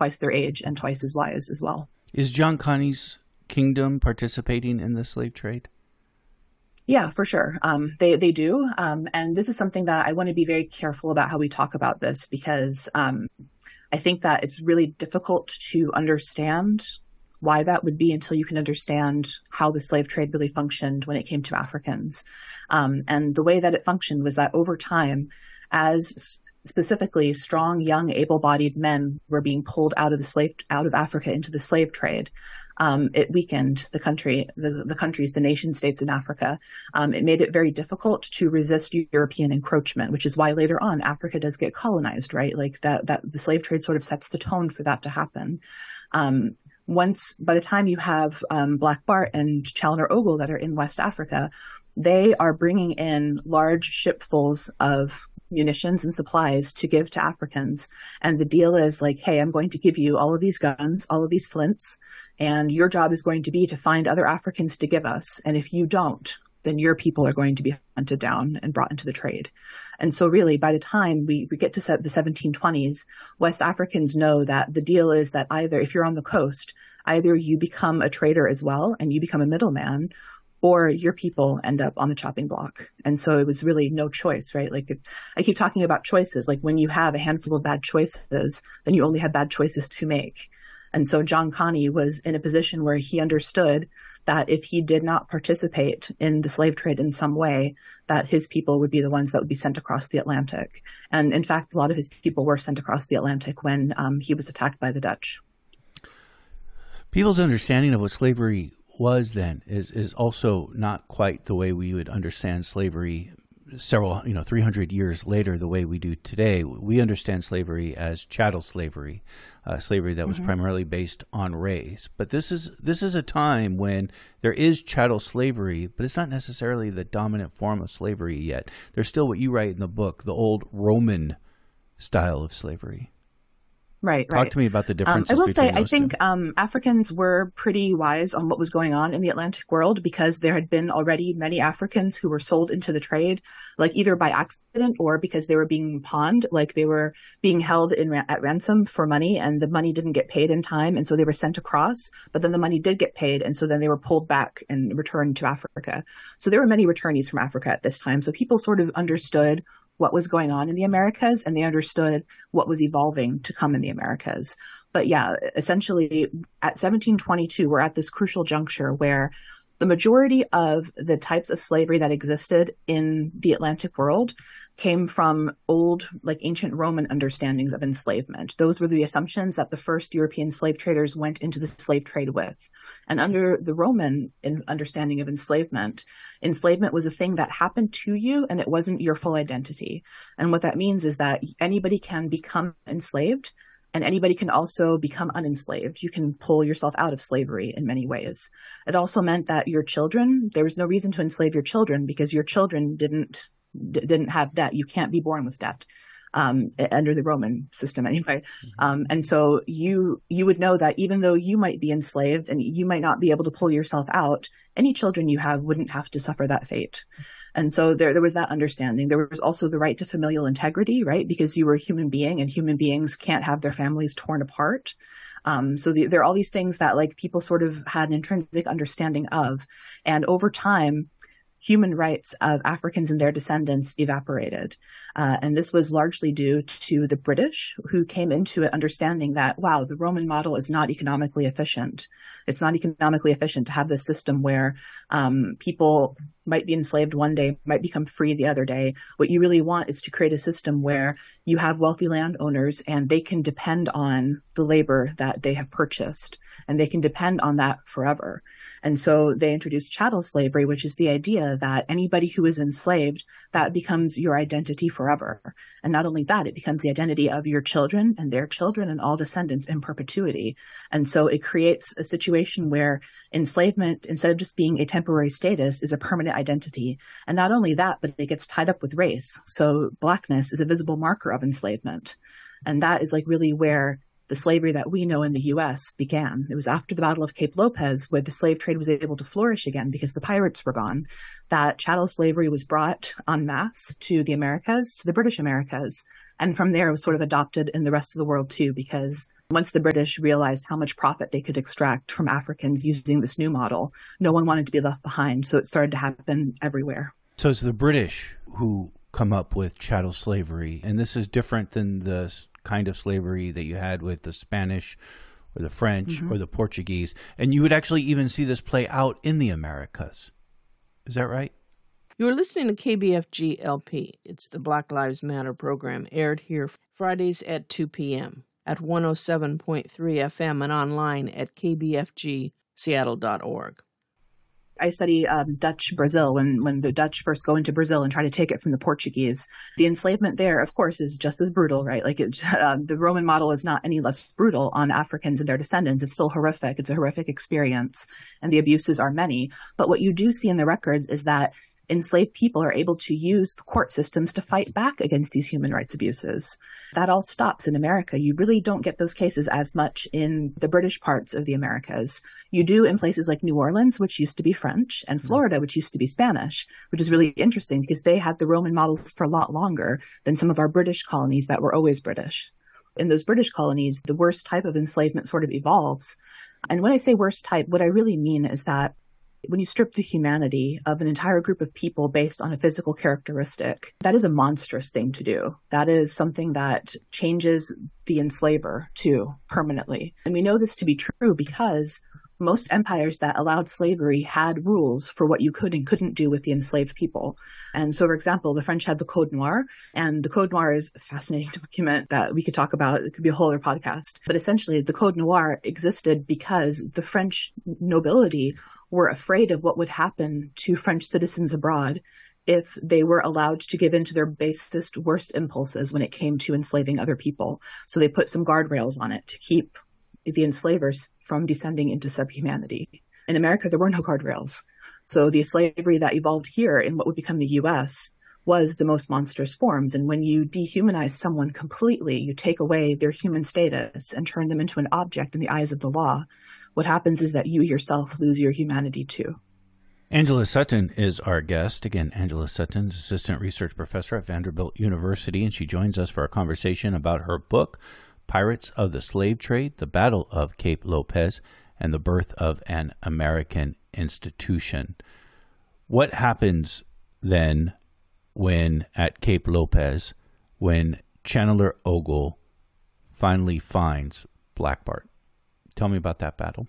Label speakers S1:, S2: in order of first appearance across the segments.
S1: twice their age and twice as wise as well.
S2: Is John Connie's kingdom participating in the slave trade?
S1: Yeah, for sure. They do. And this is something that I want to be very careful about how we talk about this, because I think that it's really difficult to understand why that would be until you can understand how the slave trade really functioned when it came to Africans. And the way that it functioned was that over time, as specifically strong, young, able-bodied men were being pulled out of Africa into the slave trade, it weakened the countries, the nation states in Africa. It made it very difficult to resist European encroachment, which is why later on Africa does get colonized, right? Like that the slave trade sort of sets the tone for that to happen. By the time you have Black Bart and Chaloner Ogle that are in West Africa, they are bringing in large shipfuls of munitions and supplies to give to Africans. And the deal is like, hey, I'm going to give you all of these guns, all of these flints, and your job is going to be to find other Africans to give us. And if you don't, then your people are going to be hunted down and brought into the trade. And so really, by the time we get to the 1720s, West Africans know that the deal is that either, if you're on the coast, either you become a trader as well and you become a middleman, or your people end up on the chopping block. And so it was really no choice, right? Like I keep talking about choices. Like when you have a handful of bad choices, then you only have bad choices to make. And so John Connie was in a position where he understood that if he did not participate in the slave trade in some way, that his people would be the ones that would be sent across the Atlantic. And in fact, a lot of his people were sent across the Atlantic when he was attacked by the Dutch.
S2: People's understanding of what slavery was then is also not quite the way we would understand slavery 300 years later the way we do today. We understand slavery as chattel slavery, slavery that was primarily based on race. But this is a time when there is chattel slavery, but it's not necessarily the dominant form of slavery yet. There's still what you write in the book, the old Roman style of slavery.
S1: Right.
S2: Talk to me about the differences.
S1: I will say,
S2: I
S1: think Africans were pretty wise on what was going on in the Atlantic world, because there had been already many Africans who were sold into the trade, like either by accident or because they were being pawned, like they were being held at ransom for money, and the money didn't get paid in time, and so they were sent across. But then the money did get paid, and so then they were pulled back and returned to Africa. So there were many returnees from Africa at this time. So people sort of understood what was going on in the Americas, and they understood what was evolving to come in the Americas. But yeah, essentially at 1722, we're at this crucial juncture where the majority of the types of slavery that existed in the Atlantic world came from old, like ancient Roman understandings of enslavement. Those were the assumptions that the first European slave traders went into the slave trade with. And under the Roman understanding of enslavement, enslavement was a thing that happened to you and it wasn't your full identity. And what that means is that anybody can become enslaved, and anybody can also become unenslaved. You can pull yourself out of slavery in many ways. It also meant that your children, there was no reason to enslave your children because your children didn't have debt. You can't be born with debt. Under the Roman system anyway. And so you would know that even though you might be enslaved and you might not be able to pull yourself out, any children you have wouldn't have to suffer that fate. And so there was that understanding. There was also the right to familial integrity, right? Because you were a human being and human beings can't have their families torn apart. So there are all these things that like people sort of had an intrinsic understanding of. And over time, human rights of Africans and their descendants evaporated. And this was largely due to the British, who came into it understanding that, wow, the Roman model is not economically efficient. It's not economically efficient to have this system where people might be enslaved one day, might become free the other day. What you really want is to create a system where you have wealthy landowners and they can depend on the labor that they have purchased, and they can depend on that forever. And so they introduced chattel slavery, which is the idea that anybody who is enslaved, that becomes your identity forever. And not only that, it becomes the identity of your children and their children and all descendants in perpetuity. And so it creates a situation where enslavement, instead of just being a temporary status, is a permanent identity. And not only that, but it gets tied up with race. So blackness is a visible marker of enslavement. And that is like really where the slavery that we know in the U.S. began. It was after the Battle of Cape Lopez, where the slave trade was able to flourish again because the pirates were gone, that chattel slavery was brought en masse to the Americas, to the British Americas. And from there, it was sort of adopted in the rest of the world too, because Once the British realized how much profit they could extract from Africans using this new model, no one wanted to be left behind. So it started to happen everywhere.
S2: So it's the British who come up with chattel slavery, and this is different than the kind of slavery that you had with the Spanish or the French or the Portuguese. And you would actually even see this play out in the Americas. Is that right?
S3: You are listening to KBFG LP. It's the Black Lives Matter program, aired here Fridays at 2 p.m. at 107.3 FM and online at kbfgseattle.org.
S1: I study Dutch Brazil. When the Dutch first go into Brazil and try to take it from the Portuguese, the enslavement there, of course, is just as brutal, right? Like the Roman model is not any less brutal on Africans and their descendants. It's still horrific. It's a horrific experience, and the abuses are many. But what you do see in the records is that enslaved people are able to use the court systems to fight back against these human rights abuses. That all stops in America. You really don't get those cases as much in the British parts of the Americas. You do in places like New Orleans, which used to be French, and Florida, which used to be Spanish, which is really interesting because they had the Roman models for a lot longer than some of our British colonies that were always British. In those British colonies, the worst type of enslavement sort of evolves. And when I say worst type, what I really mean is that when you strip the humanity of an entire group of people based on a physical characteristic, that is a monstrous thing to do. That is something that changes the enslaver too, permanently. And we know this to be true because most empires that allowed slavery had rules for what you could and couldn't do with the enslaved people. And so, for example, the French had the Code Noir, and the Code Noir is a fascinating document that we could talk about. It could be a whole other podcast. But essentially, the Code Noir existed because the French nobility were afraid of what would happen to French citizens abroad if they were allowed to give in to their basest, worst impulses when it came to enslaving other people. So they put some guardrails on it to keep the enslavers from descending into subhumanity. In America, there were no guardrails. So the slavery that evolved here in what would become the U.S. was the most monstrous forms. And when you dehumanize someone completely, you take away their human status and turn them into an object in the eyes of the law, what happens is that you yourself lose your humanity too.
S2: Angela Sutton is our guest. Again, Angela Sutton is Assistant Research Professor at Vanderbilt University, and she joins us for a conversation about her book, Pirates of the Slave Trade, The Battle of Cape Lopez, and the Birth of an American Institution. What happens then when at Cape Lopez, when Chandler Ogle finally finds Black Bart? Tell me about that battle.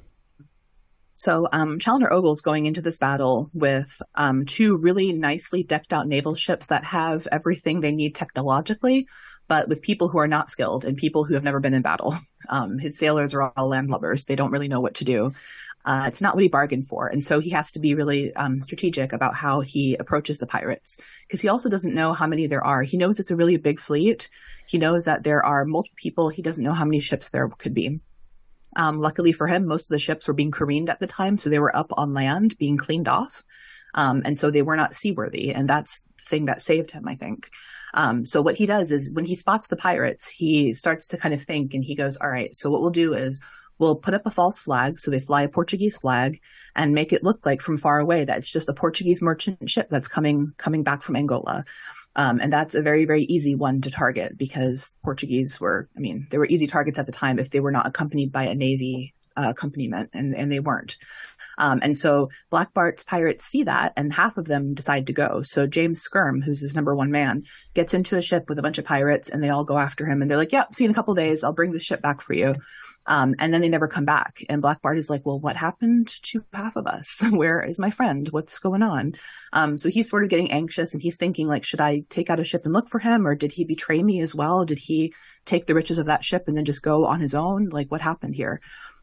S1: So Chandler Ogle's going into this battle with two really nicely decked out naval ships that have everything they need technologically, but with people who are not skilled and people who have never been in battle. His sailors are all landlubbers. They don't really know what to do. It's not what he bargained for. And so he has to be really strategic about how he approaches the pirates, because he also doesn't know how many there are. He knows it's a really big fleet. He knows that there are multiple people. He doesn't know how many ships there could be. Luckily for him, most of the ships were being careened at the time, so they were up on land being cleaned off. And so they were not seaworthy. And that's the thing that saved him, I think. So what he does is when he spots the pirates, he starts to kind of think, and he goes, all right, so what we'll do is we'll put up a false flag. So they fly a Portuguese flag and make it look like from far away that it's just a Portuguese merchant ship that's coming back from Angola. And that's a very, very easy one to target because Portuguese they were easy targets at the time if they were not accompanied by a Navy accompaniment, and they weren't. And so Black Bart's pirates see that, and half of them decide to go. So James Skirm, who's his number one man, gets into a ship with a bunch of pirates, and they all go after him. And they're like, yeah, see you in a couple of days. I'll bring the ship back for you. And then they never come back. And Black Bart is like, well, what happened to half of us? Where is my friend? What's going on? So he's sort of getting anxious, and he's thinking, like, should I take out a ship and look for him? Or did he betray me as well? Did he take the riches of that ship and then just go on his own? Like, what happened here?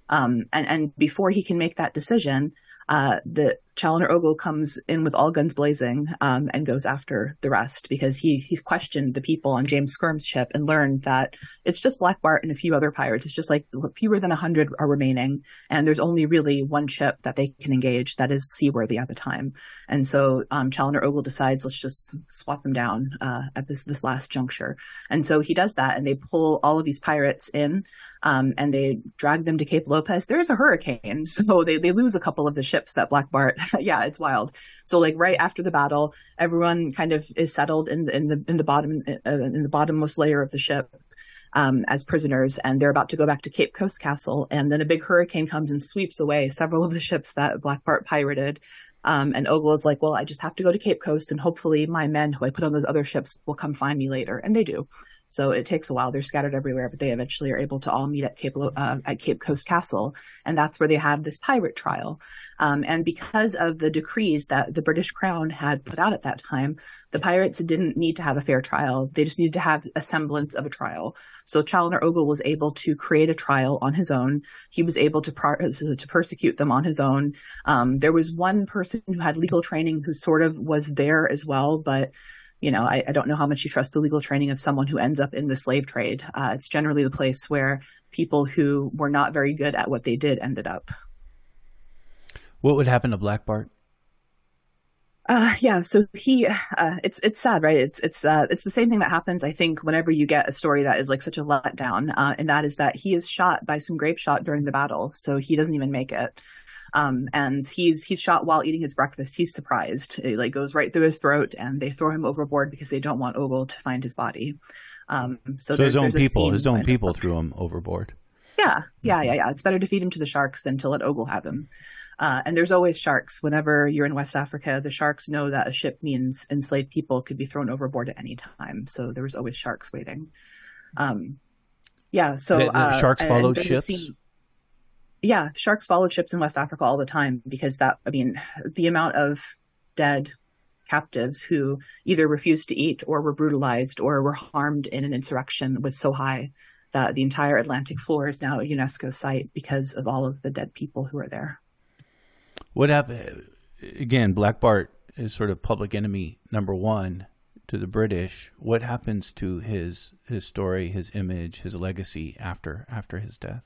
S1: And before he can make that decision, the Chandler Ogle comes in with all guns blazing, and goes after the rest because he's questioned the people on James Skirm's ship and learned that it's just Black Bart and a few other pirates. It's just like fewer than 100 are remaining, and there's only really one ship that they can engage that is seaworthy at the time. And so Chandler Ogle decides, let's just swat them down at this last juncture. And so he does that, and they pull all of these pirates in, and they drag them to Cape Lopez. There is a hurricane, so they lose a couple of the ships that Black Bart. Yeah, it's wild. So like right after the battle, everyone kind of is settled in the bottommost layer of the ship. as prisoners, and they're about to go back to Cape Coast Castle. And then a big hurricane comes and sweeps away several of the ships that Black Bart pirated. And Ogle is like, well, I just have to go to Cape Coast, and hopefully my men who I put on those other ships will come find me later. And they do. So it takes a while. They're scattered everywhere, but they eventually are able to all meet at Cape Coast Castle. And that's where they have this pirate trial. And because of the decrees that the British Crown had put out at that time, the pirates didn't need to have a fair trial. They just needed to have a semblance of a trial. So Chaloner Ogle was able to create a trial on his own. He was able to persecute them on his own. There was one person who had legal training who sort of was there as well, but I don't know how much you trust the legal training of someone who ends up in the slave trade. It's generally the place where people who were not very good at what they did ended up.
S2: What would happen to Black Bart?
S1: So he, it's sad, right? It's the same thing that happens, I think, whenever you get a story that is like such a letdown, and that is that he is shot by some grape shot during the battle, so he doesn't even make it. And he's shot while eating his breakfast. He's surprised. It like goes right through his throat, and they throw him overboard because they don't want Ogle to find his body. So
S2: his own people threw him overboard.
S1: Yeah. It's better to feed him to the sharks than to let Ogle have him. And there's always sharks. Whenever you're in West Africa, the sharks know that a ship means enslaved people could be thrown overboard at any time. So there was always sharks waiting. The
S2: sharks followed ships?
S1: Sharks followed ships in West Africa all the time because the amount of dead captives who either refused to eat or were brutalized or were harmed in an insurrection was so high that the entire Atlantic floor is now a UNESCO site because of all of the dead people who are there.
S2: What happened? Again, Black Bart is sort of public enemy number one to the British. What happens to his story, his image, his legacy after his death?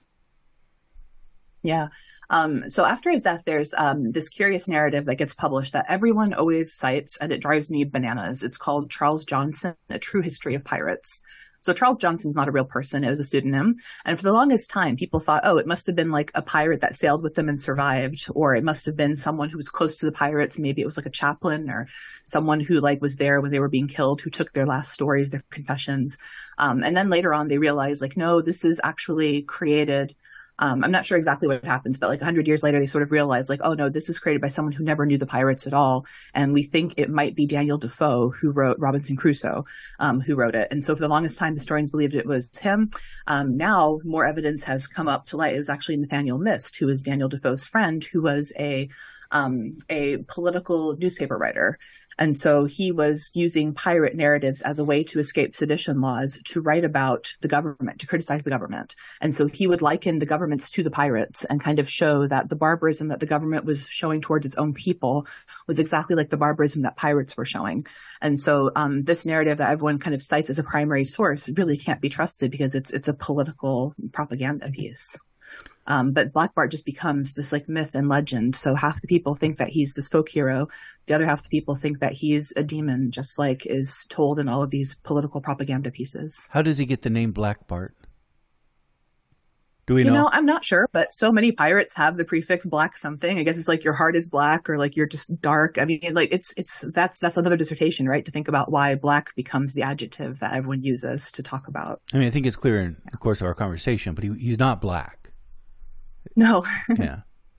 S1: Yeah. So after his death, there's this curious narrative that gets published that everyone always cites, and it drives me bananas. It's called Charles Johnson, A True History of Pirates. So Charles Johnson's not a real person. It was a pseudonym. And for the longest time, people thought, oh, it must have been like a pirate that sailed with them and survived, or it must have been someone who was close to the pirates. Maybe it was like a chaplain or someone who like was there when they were being killed, who took their last stories, their confessions. And then later on, they realized like, no, this is actually created. I'm not sure exactly what happens, but like 100 years later, they sort of realized like, oh no, this is created by someone who never knew the pirates at all. And we think it might be Daniel Defoe, who wrote Robinson Crusoe, who wrote it. And so for the longest time, historians believed it was him. Now more evidence has come up to light. It was actually Nathaniel Mist, who is Daniel Defoe's friend, who was a political newspaper writer. And so he was using pirate narratives as a way to escape sedition laws, to write about the government, to criticize the government. And so he would liken the governments to the pirates and kind of show that the barbarism that the government was showing towards its own people was exactly like the barbarism that pirates were showing. And so this narrative that everyone kind of cites as a primary source really can't be trusted because it's a political propaganda piece. But Black Bart just becomes this like myth and legend. So half the people think that he's this folk hero. The other half the people think that he's a demon, just like is told in all of these political propaganda pieces.
S2: How does he get the name Black Bart? Do we know?
S1: I'm not sure, but so many pirates have the prefix black something. I guess it's like your heart is black or like you're just dark. I mean, like that's another dissertation, right? To think about why black becomes the adjective that everyone uses to talk about.
S2: I mean, I think it's clear in the course of our conversation, but he's not black.
S1: No.
S2: Yeah.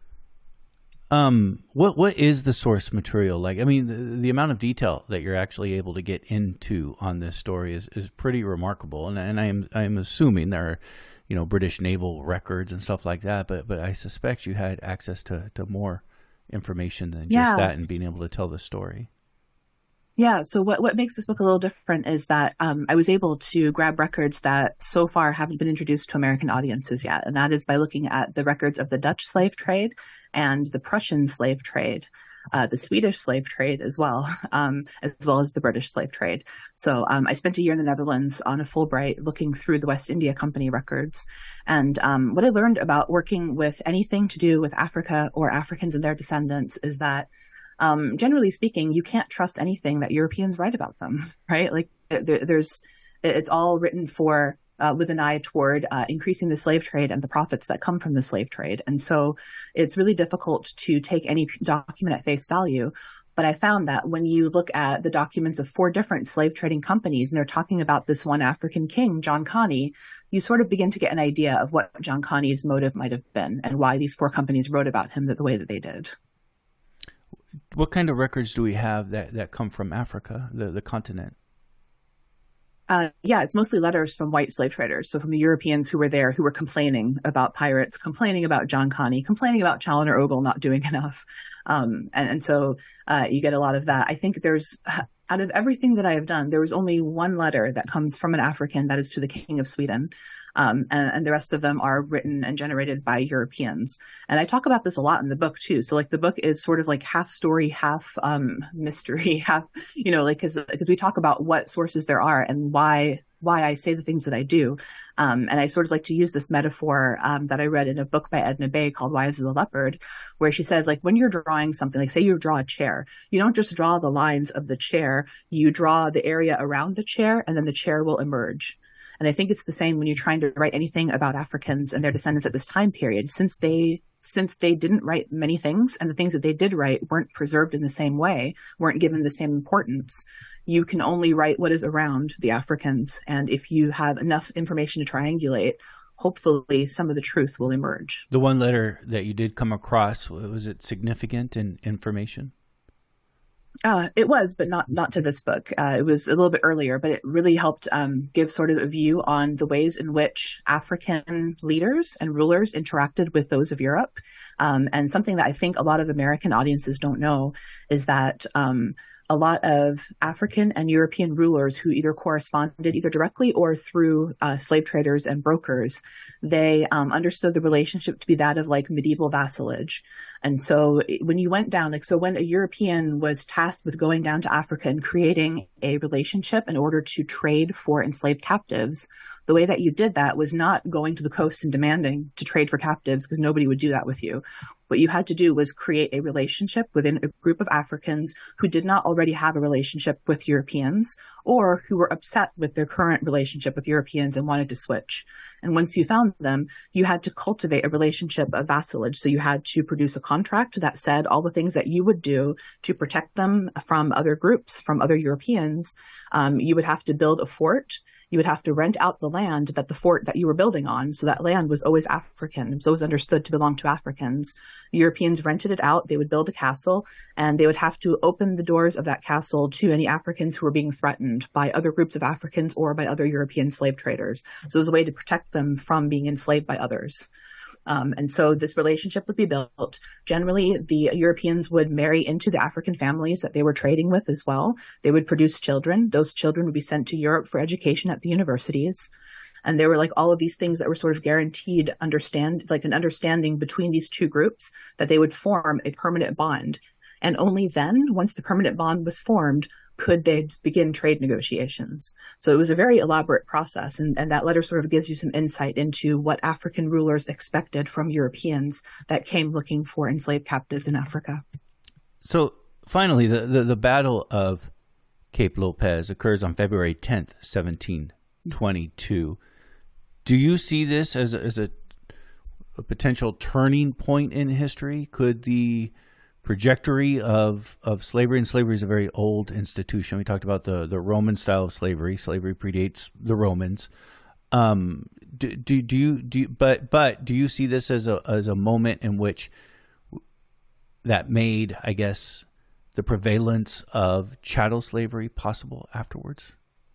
S2: What is the source material like? I mean, the amount of detail that you're actually able to get into on this story is pretty remarkable. And I am assuming there are, British naval records and stuff like that, but I suspect you had access to more information than just that and being able to tell the story.
S1: Yeah. So what makes this book a little different is that I was able to grab records that so far haven't been introduced to American audiences yet. And that is by looking at the records of the Dutch slave trade and the Prussian slave trade, the Swedish slave trade as well as the British slave trade. So I spent a year in the Netherlands on a Fulbright looking through the West India Company records. And what I learned about working with anything to do with Africa or Africans and their descendants is that generally speaking, you can't trust anything that Europeans write about them, right? Like it's all written for with an eye toward increasing the slave trade and the profits that come from the slave trade. And so it's really difficult to take any document at face value. But I found that when you look at the documents of 4 different slave trading companies, and they're talking about this one African king, John Connie, you sort of begin to get an idea of what John Connie's motive might have been and why these 4 companies wrote about him the way that they did.
S2: What kind of records do we have that come from Africa, the continent?
S1: Yeah, it's mostly letters from white slave traders. So from the Europeans who were there, who were complaining about pirates, complaining about John Connie, complaining about Chaloner Ogle not doing enough. So you get a lot of that. I think out of everything that I have done, there was only one letter that comes from an African that is to the King of Sweden. And the rest of them are written and generated by Europeans. And I talk about this a lot in the book too. So like the book is sort of like half story, half mystery, half, because we talk about what sources there are and why I say the things that I do. And I sort of like to use this metaphor that I read in a book by Edna Bay called Wives of the Leopard, where she says, like, when you're drawing something, like say you draw a chair, you don't just draw the lines of the chair, you draw the area around the chair, and then the chair will emerge. And I think it's the same when you're trying to write anything about Africans and their descendants at this time period, since they didn't write many things, and the things that they did write weren't preserved in the same way, weren't given the same importance. You can only write what is around the Africans. And if you have enough information to triangulate, hopefully some of the truth will emerge.
S2: The one letter that you did come across, was it significant in information?
S1: It was, but not to this book. It was a little bit earlier, but it really helped give sort of a view on the ways in which African leaders and rulers interacted with those of Europe. And something that I think a lot of American audiences don't know is that a lot of African and European rulers who either corresponded either directly or through slave traders and brokers, they understood the relationship to be that of like medieval vassalage. And so when you went down, so when a European was tasked with going down to Africa and creating a relationship in order to trade for enslaved captives, the way that you did that was not going to the coast and demanding to trade for captives, because nobody would do that with you. What you had to do was create a relationship within a group of Africans who did not already have a relationship with Europeans, or who were upset with their current relationship with Europeans and wanted to switch. And once you found them, you had to cultivate a relationship of vassalage. So you had to produce a contract that said all the things that you would do to protect them from other groups, from other Europeans. You would have to build a fort. You would have to rent out the land that the fort that you were building on. So that land was always African. It was always understood to belong to Africans. Europeans rented it out. They would build a castle, and they would have to open the doors of that castle to any Africans who were being threatened by other groups of Africans or by other European slave traders. So it was a way to protect them from being enslaved by others. And so this relationship would be built. Generally, the Europeans would marry into the African families that they were trading with as well. They would produce children. Those children would be sent to Europe for education at the universities. And there were like all of these things that were sort of guaranteed an understanding between these two groups, that they would form a permanent bond. And only then, once the permanent bond was formed, could they begin trade negotiations. So it was a very elaborate process. And that letter sort of gives you some insight into what African rulers expected from Europeans that came looking for enslaved captives in Africa.
S2: So finally, the Battle of Cape Lopez occurs on February 10th, 1722. Do you see this as a potential turning point in history? Could the trajectory of slavery, and slavery is a very old institution. We talked about the Roman style of slavery. Slavery predates the Romans. Do you see this as a moment in which that made, I guess, the prevalence of chattel slavery possible afterwards?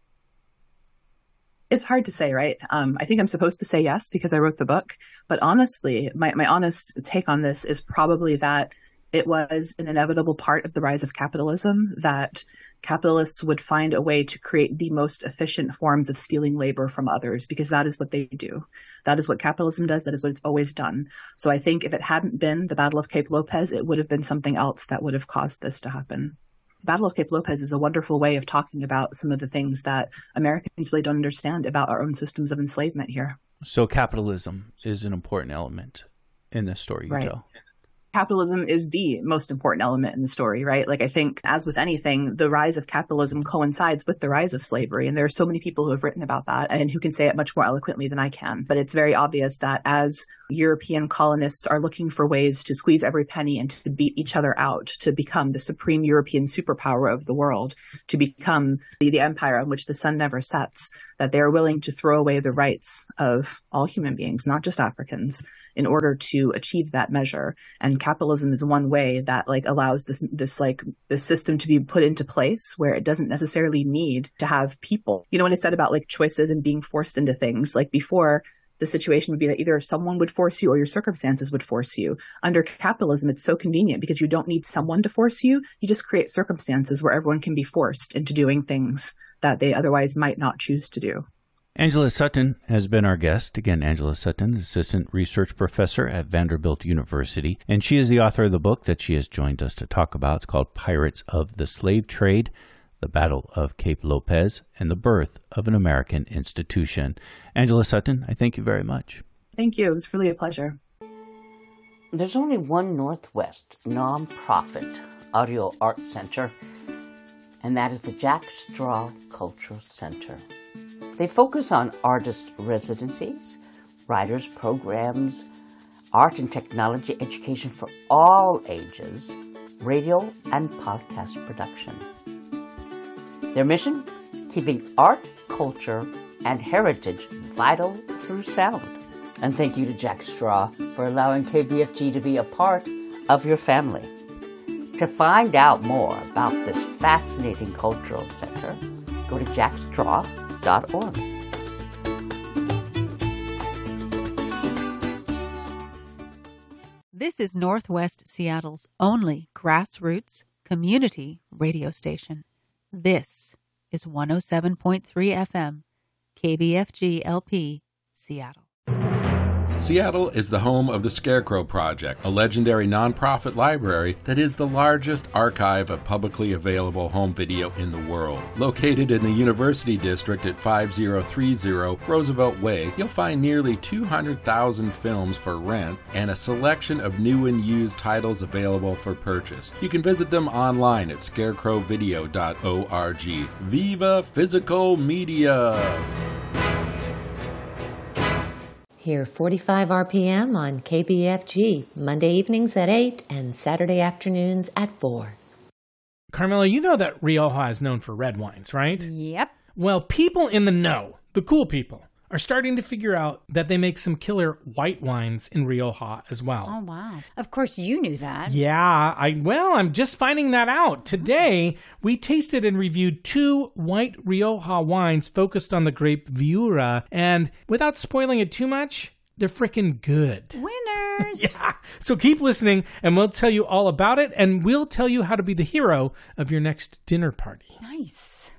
S1: It's hard to say, right? I think I'm supposed to say yes because I wrote the book. But honestly, my honest take on this is probably that it was an inevitable part of the rise of capitalism, that capitalists would find a way to create the most efficient forms of stealing labor from others, because that is what they do. That is what capitalism does. That is what it's always done. So I think if it hadn't been the Battle of Cape Lopez, it would have been something else that would have caused this to happen. Battle of Cape Lopez is a wonderful way of talking about some of the things that Americans really don't understand about our own systems of enslavement here.
S2: So capitalism is an important element in the story you tell.
S1: Capitalism is the most important element in the story, right? Like, I think, as with anything, the rise of capitalism coincides with the rise of slavery. And there are so many people who have written about that and who can say it much more eloquently than I can. But it's very obvious that as European colonists are looking for ways to squeeze every penny and to beat each other out, to become the supreme European superpower of the world, to become the empire on which the sun never sets, that they are willing to throw away the rights of all human beings, not just Africans, in order to achieve that measure. And capitalism is one way that allows this system to be put into place where it doesn't necessarily need to have people. When I said about choices and being forced into things, before, the situation would be that either someone would force you or your circumstances would force you. Under capitalism, it's so convenient because you don't need someone to force you. You just create circumstances where everyone can be forced into doing things that they otherwise might not choose to do.
S2: Angela Sutton has been our guest. Again, Angela Sutton, Assistant Research Professor at Vanderbilt University. And she is the author of the book that she has joined us to talk about. It's called Pirates of the Slave Trade: The Battle of Cape Lopez and the Birth of an American Institution. Angela Sutton, I thank you very much.
S1: Thank you. It was really a pleasure.
S4: There's only one Northwest nonprofit audio art center, and that is the Jack Straw Cultural Center. They focus on artist residencies, writers programs, art and technology education for all ages, radio and podcast production. Their mission? Keeping art, culture, and heritage vital through sound. And thank you to Jack Straw for allowing KBFG to be a part of your family. To find out more about this fascinating cultural center, go to jackstraw.org.
S5: This is Northwest Seattle's only grassroots community radio station. This is 107.3 FM, KBFG LP, Seattle.
S6: Seattle is the home of the Scarecrow Project, a legendary nonprofit library that is the largest archive of publicly available home video in the world. Located in the University District at 5030 Roosevelt Way, you'll find nearly 200,000 films for rent and a selection of new and used titles available for purchase. You can visit them online at scarecrowvideo.org. Viva Physical Media!
S7: Hear 45 RPM on KBFG, Monday evenings at 8 and Saturday afternoons at 4.
S8: Carmela, you know that Rioja is known for red wines, right?
S9: Yep.
S8: Well, people in the know, the cool people, are starting to figure out that they make some killer white wines in Rioja as well.
S9: Oh, wow. Of course you knew that.
S8: Yeah, I'm just finding that out. Today, we tasted and reviewed 2 white Rioja wines focused on the grape Viura, and without spoiling it too much, they're freaking good.
S9: Winners!
S8: Yeah, so keep listening, and we'll tell you all about it, and we'll tell you how to be the hero of your next dinner party.
S9: Nice.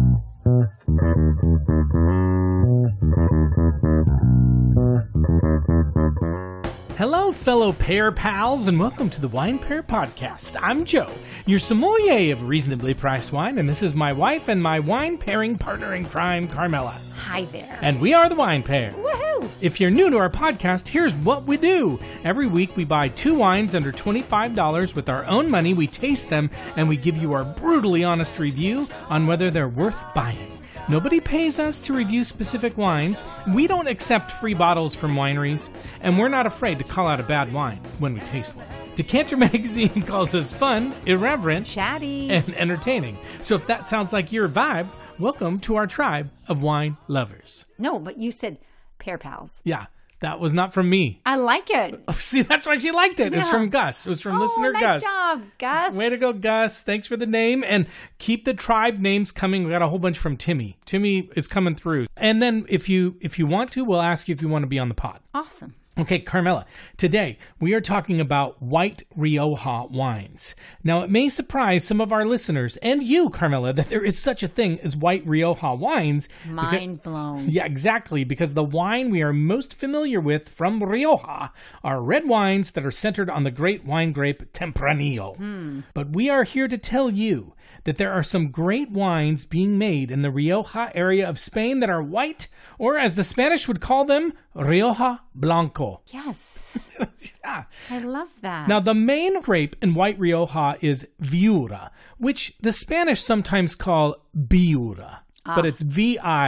S8: Hello, fellow pear pals, and welcome to the Wine Pair Podcast. I'm Joe, your sommelier of reasonably priced wine, and this is my wife and my wine pairing partner in crime, Carmela.
S9: Hi there.
S8: And we are the Wine Pair.
S9: Woohoo!
S8: If you're new to our podcast, here's what we do. Every week, we buy 2 wines under $25 with our own money. We taste them, and we give you our brutally honest review on whether they're worth buying. Nobody pays us to review specific wines. We don't accept free bottles from wineries, and we're not afraid to call out a bad wine when we taste one. Decanter Magazine calls us fun, irreverent,
S9: chatty,
S8: and entertaining. So if that sounds like your vibe, welcome to our tribe of wine lovers.
S9: No, but you said pear pals.
S8: Yeah, that was not from me.
S9: I like it.
S8: Oh, see, that's why she liked it. Yeah. It's from Gus. It was from listener
S9: nice
S8: Gus.
S9: Nice job, Gus.
S8: Way to go, Gus. Thanks for the name. And keep the tribe names coming. We got a whole bunch from Timmy. Timmy is coming through. And then if you want to, we'll ask you if you want to be on the pod.
S9: Awesome.
S8: Okay, Carmela, today we are talking about white Rioja wines. Now, it may surprise some of our listeners and you, Carmela, that there is such a thing as white Rioja wines.
S9: Mind blown.
S8: Yeah, exactly, because the wine we are most familiar with from Rioja are red wines that are centered on the great wine grape Tempranillo. But we are here to tell you that there are some great wines being made in the Rioja area of Spain that are white, or as the Spanish would call them, Rioja Blanco.
S9: Yes.
S8: Yeah.
S9: I love that.
S8: Now, the main grape in white Rioja is Viura, which the Spanish sometimes call Biura, but it's Viura.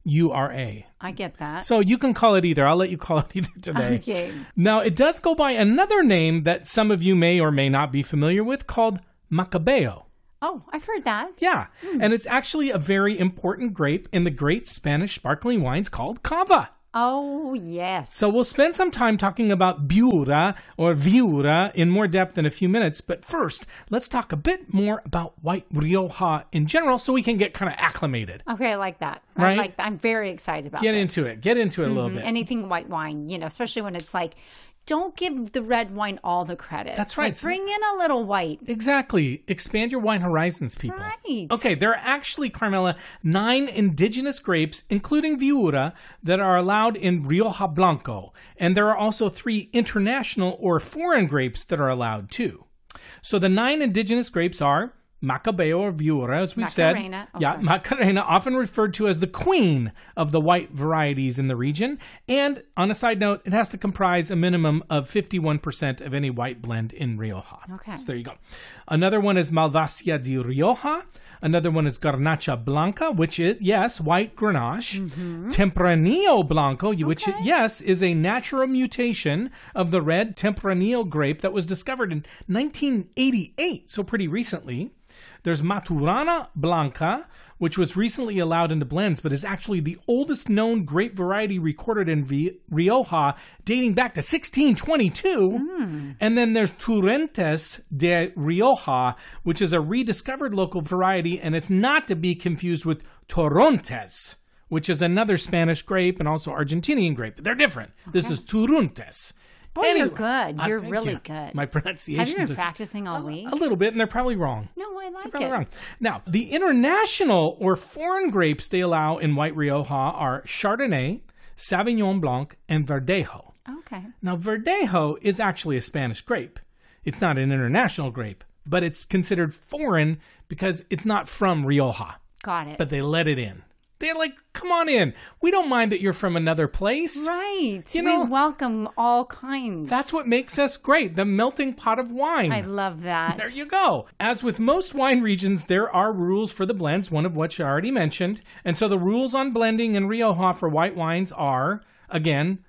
S3: Ura.
S9: I get that.
S3: So you can call it either. I'll let you call it either today.
S9: Okay.
S3: Now, it does go by another name that some of you may or may not be familiar with called Macabeo.
S9: Oh, I've heard that.
S3: Yeah, and it's actually a very important grape in the great Spanish sparkling wines called cava.
S9: Oh, yes.
S3: So we'll spend some time talking about Biura or Viura in more depth in a few minutes. But first, let's talk a bit more about white Rioja in general so we can get kind of acclimated.
S9: Okay, I like that.
S3: Right?
S9: I'm very excited about
S3: Get
S9: this.
S3: into it. Get into it a little bit.
S9: Anything white wine, especially when it's like, don't give the red wine all the credit.
S3: That's right.
S9: Like, bring in a little white.
S3: Exactly. Expand your wine horizons, people.
S9: Right.
S3: Okay, there are actually, Carmela, 9 indigenous grapes, including Viura, that are allowed in Rioja Blanco. And there are also 3 international or foreign grapes that are allowed too. So the 9 indigenous grapes are Macabeo or Viura, as we've
S9: Macarena.
S3: said. Yeah, Macarena, often referred to as the queen of the white varieties in the region. And on a side note, it has to comprise a minimum of 51% of any white blend in Rioja.
S9: Okay.
S3: So there you go. Another one is Malvasia de Rioja. Another one is Garnacha Blanca, which is, yes, white Grenache. Tempranillo Blanco, which, yes, is a natural mutation of the red Tempranillo grape that was discovered in 1988, so pretty recently. There's Maturana Blanca, which was recently allowed into blends, but is actually the oldest known grape variety recorded in Rioja, dating back to 1622. And then there's Torrentes de Rioja, which is a rediscovered local variety, and it's not to be confused with Torrontes, which is another Spanish grape and also Argentinian grape. But they're different. This is Torrontes.
S9: Boy,
S3: Anyway,
S9: you're good. You're
S3: thank
S9: really
S3: you.
S9: good.
S3: My
S9: Have
S3: pronunciation
S9: you been practicing all week?
S3: a little bit, and they're probably wrong.
S9: No, I like
S3: Probably
S9: it.
S3: wrong. Now, the international or foreign grapes they allow in white Rioja are Chardonnay, Sauvignon Blanc, and Verdejo.
S9: Okay.
S3: Now, Verdejo is actually a Spanish grape. It's not an international grape, but it's considered foreign because it's not from Rioja,
S9: Got it.
S3: but they let it in. They're like, come on in. We don't mind that you're from another place.
S9: right.
S3: You know-
S9: we welcome all kinds.
S3: That's what makes us great, the melting pot of wine.
S9: I love that.
S3: There you go. As with most wine regions, there are rules for the blends, one of which I already mentioned. And so the rules on blending in Rioja for white wines are, again,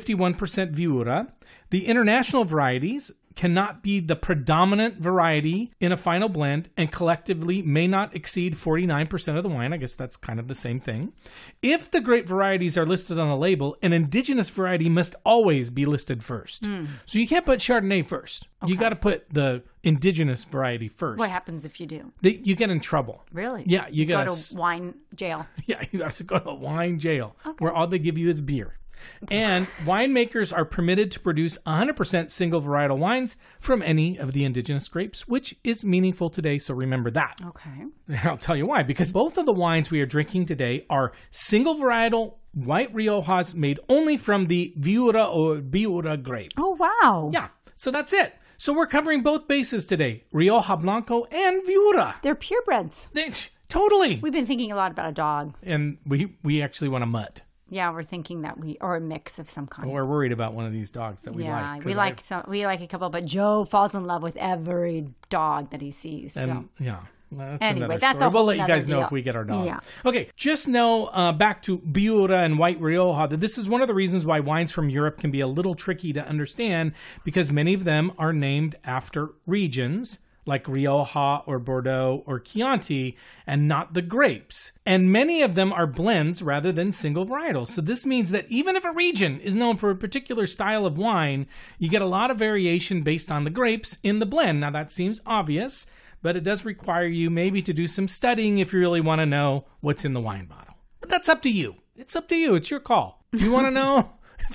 S3: 51% Viura. The international varieties cannot be the predominant variety in a final blend and collectively may not exceed 49% of the wine. I guess that's kind of the same thing. If the grape varieties are listed on the label, an indigenous variety must always be listed first. So you can't put Chardonnay first. You got to put the indigenous variety first.
S9: What happens if you do?
S3: You get in trouble.
S9: Really?
S3: Yeah, you
S9: go
S3: gotta
S9: to wine jail.
S3: Yeah, you have to go to a wine jail where all they give you is beer. And winemakers are permitted to produce 100% single varietal wines from any of the indigenous grapes, which is meaningful today, so remember that.
S9: Okay.
S3: I'll tell you why. Because both of the wines we are drinking today are single varietal white Riojas made only from the Viura or Biura grape.
S9: Oh, wow.
S3: Yeah, so that's it. So we're covering both bases today, Rioja Blanco and Viura.
S9: They're purebreds.
S3: Totally.
S9: We've been thinking a lot about a dog.
S3: And we actually want a mutt.
S9: Yeah, we're thinking that or a mix of some kind.
S3: We're worried about one of these dogs that we
S9: yeah,
S3: like.
S9: we like a couple, but Joe falls in love with every dog that he sees. So.
S3: And yeah. Well, that's
S9: Anyway,
S3: another
S9: that's
S3: story.
S9: a
S3: We'll
S9: whole
S3: let you guys
S9: nother
S3: know
S9: deal.
S3: if we get our dog.
S9: Yeah.
S3: Okay, just know back to Biura and White Rioja that this is one of the reasons why wines from Europe can be a little tricky to understand because many of them are named after regions like Rioja or Bordeaux or Chianti and not the grapes. And many of them are blends rather than single varietals. So this means that even if a region is known for a particular style of wine, you get a lot of variation based on the grapes in the blend. Now that seems obvious, but it does require you maybe to do some studying if you really want to know what's in the wine bottle. But that's up to you. It's up to you. It's your call. If you want to know,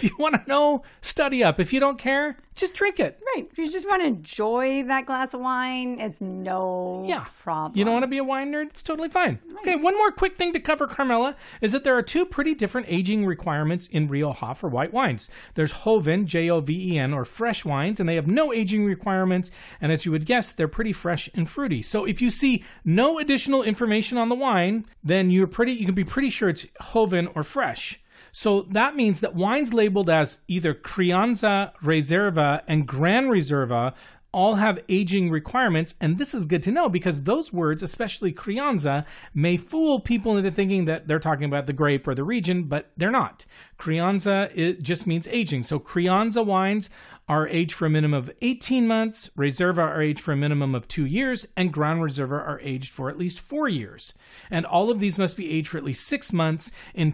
S3: study up. If you don't care, just drink it.
S9: Right. If you just want to enjoy that glass of wine, it's no problem.
S3: You don't want to be a wine nerd? It's totally fine. Right. Okay, one more quick thing to cover, Carmela, is that there are 2 pretty different aging requirements in Rioja for white wines. There's Joven, Joven, or fresh wines, and they have no aging requirements, and as you would guess, they're pretty fresh and fruity. So if you see no additional information on the wine, then you can be pretty sure it's Joven or fresh. So that means that wines labeled as either Crianza Reserva and Gran Reserva all have aging requirements, and this is good to know because those words, especially Crianza, may fool people into thinking that they're talking about the grape or the region, but they're not. Crianza, it just means aging. So Crianza wines are aged for a minimum of 18 months, Reserva are aged for a minimum of 2 years, and Gran Reserva are aged for at least 4 years. And all of these must be aged for at least 6 months in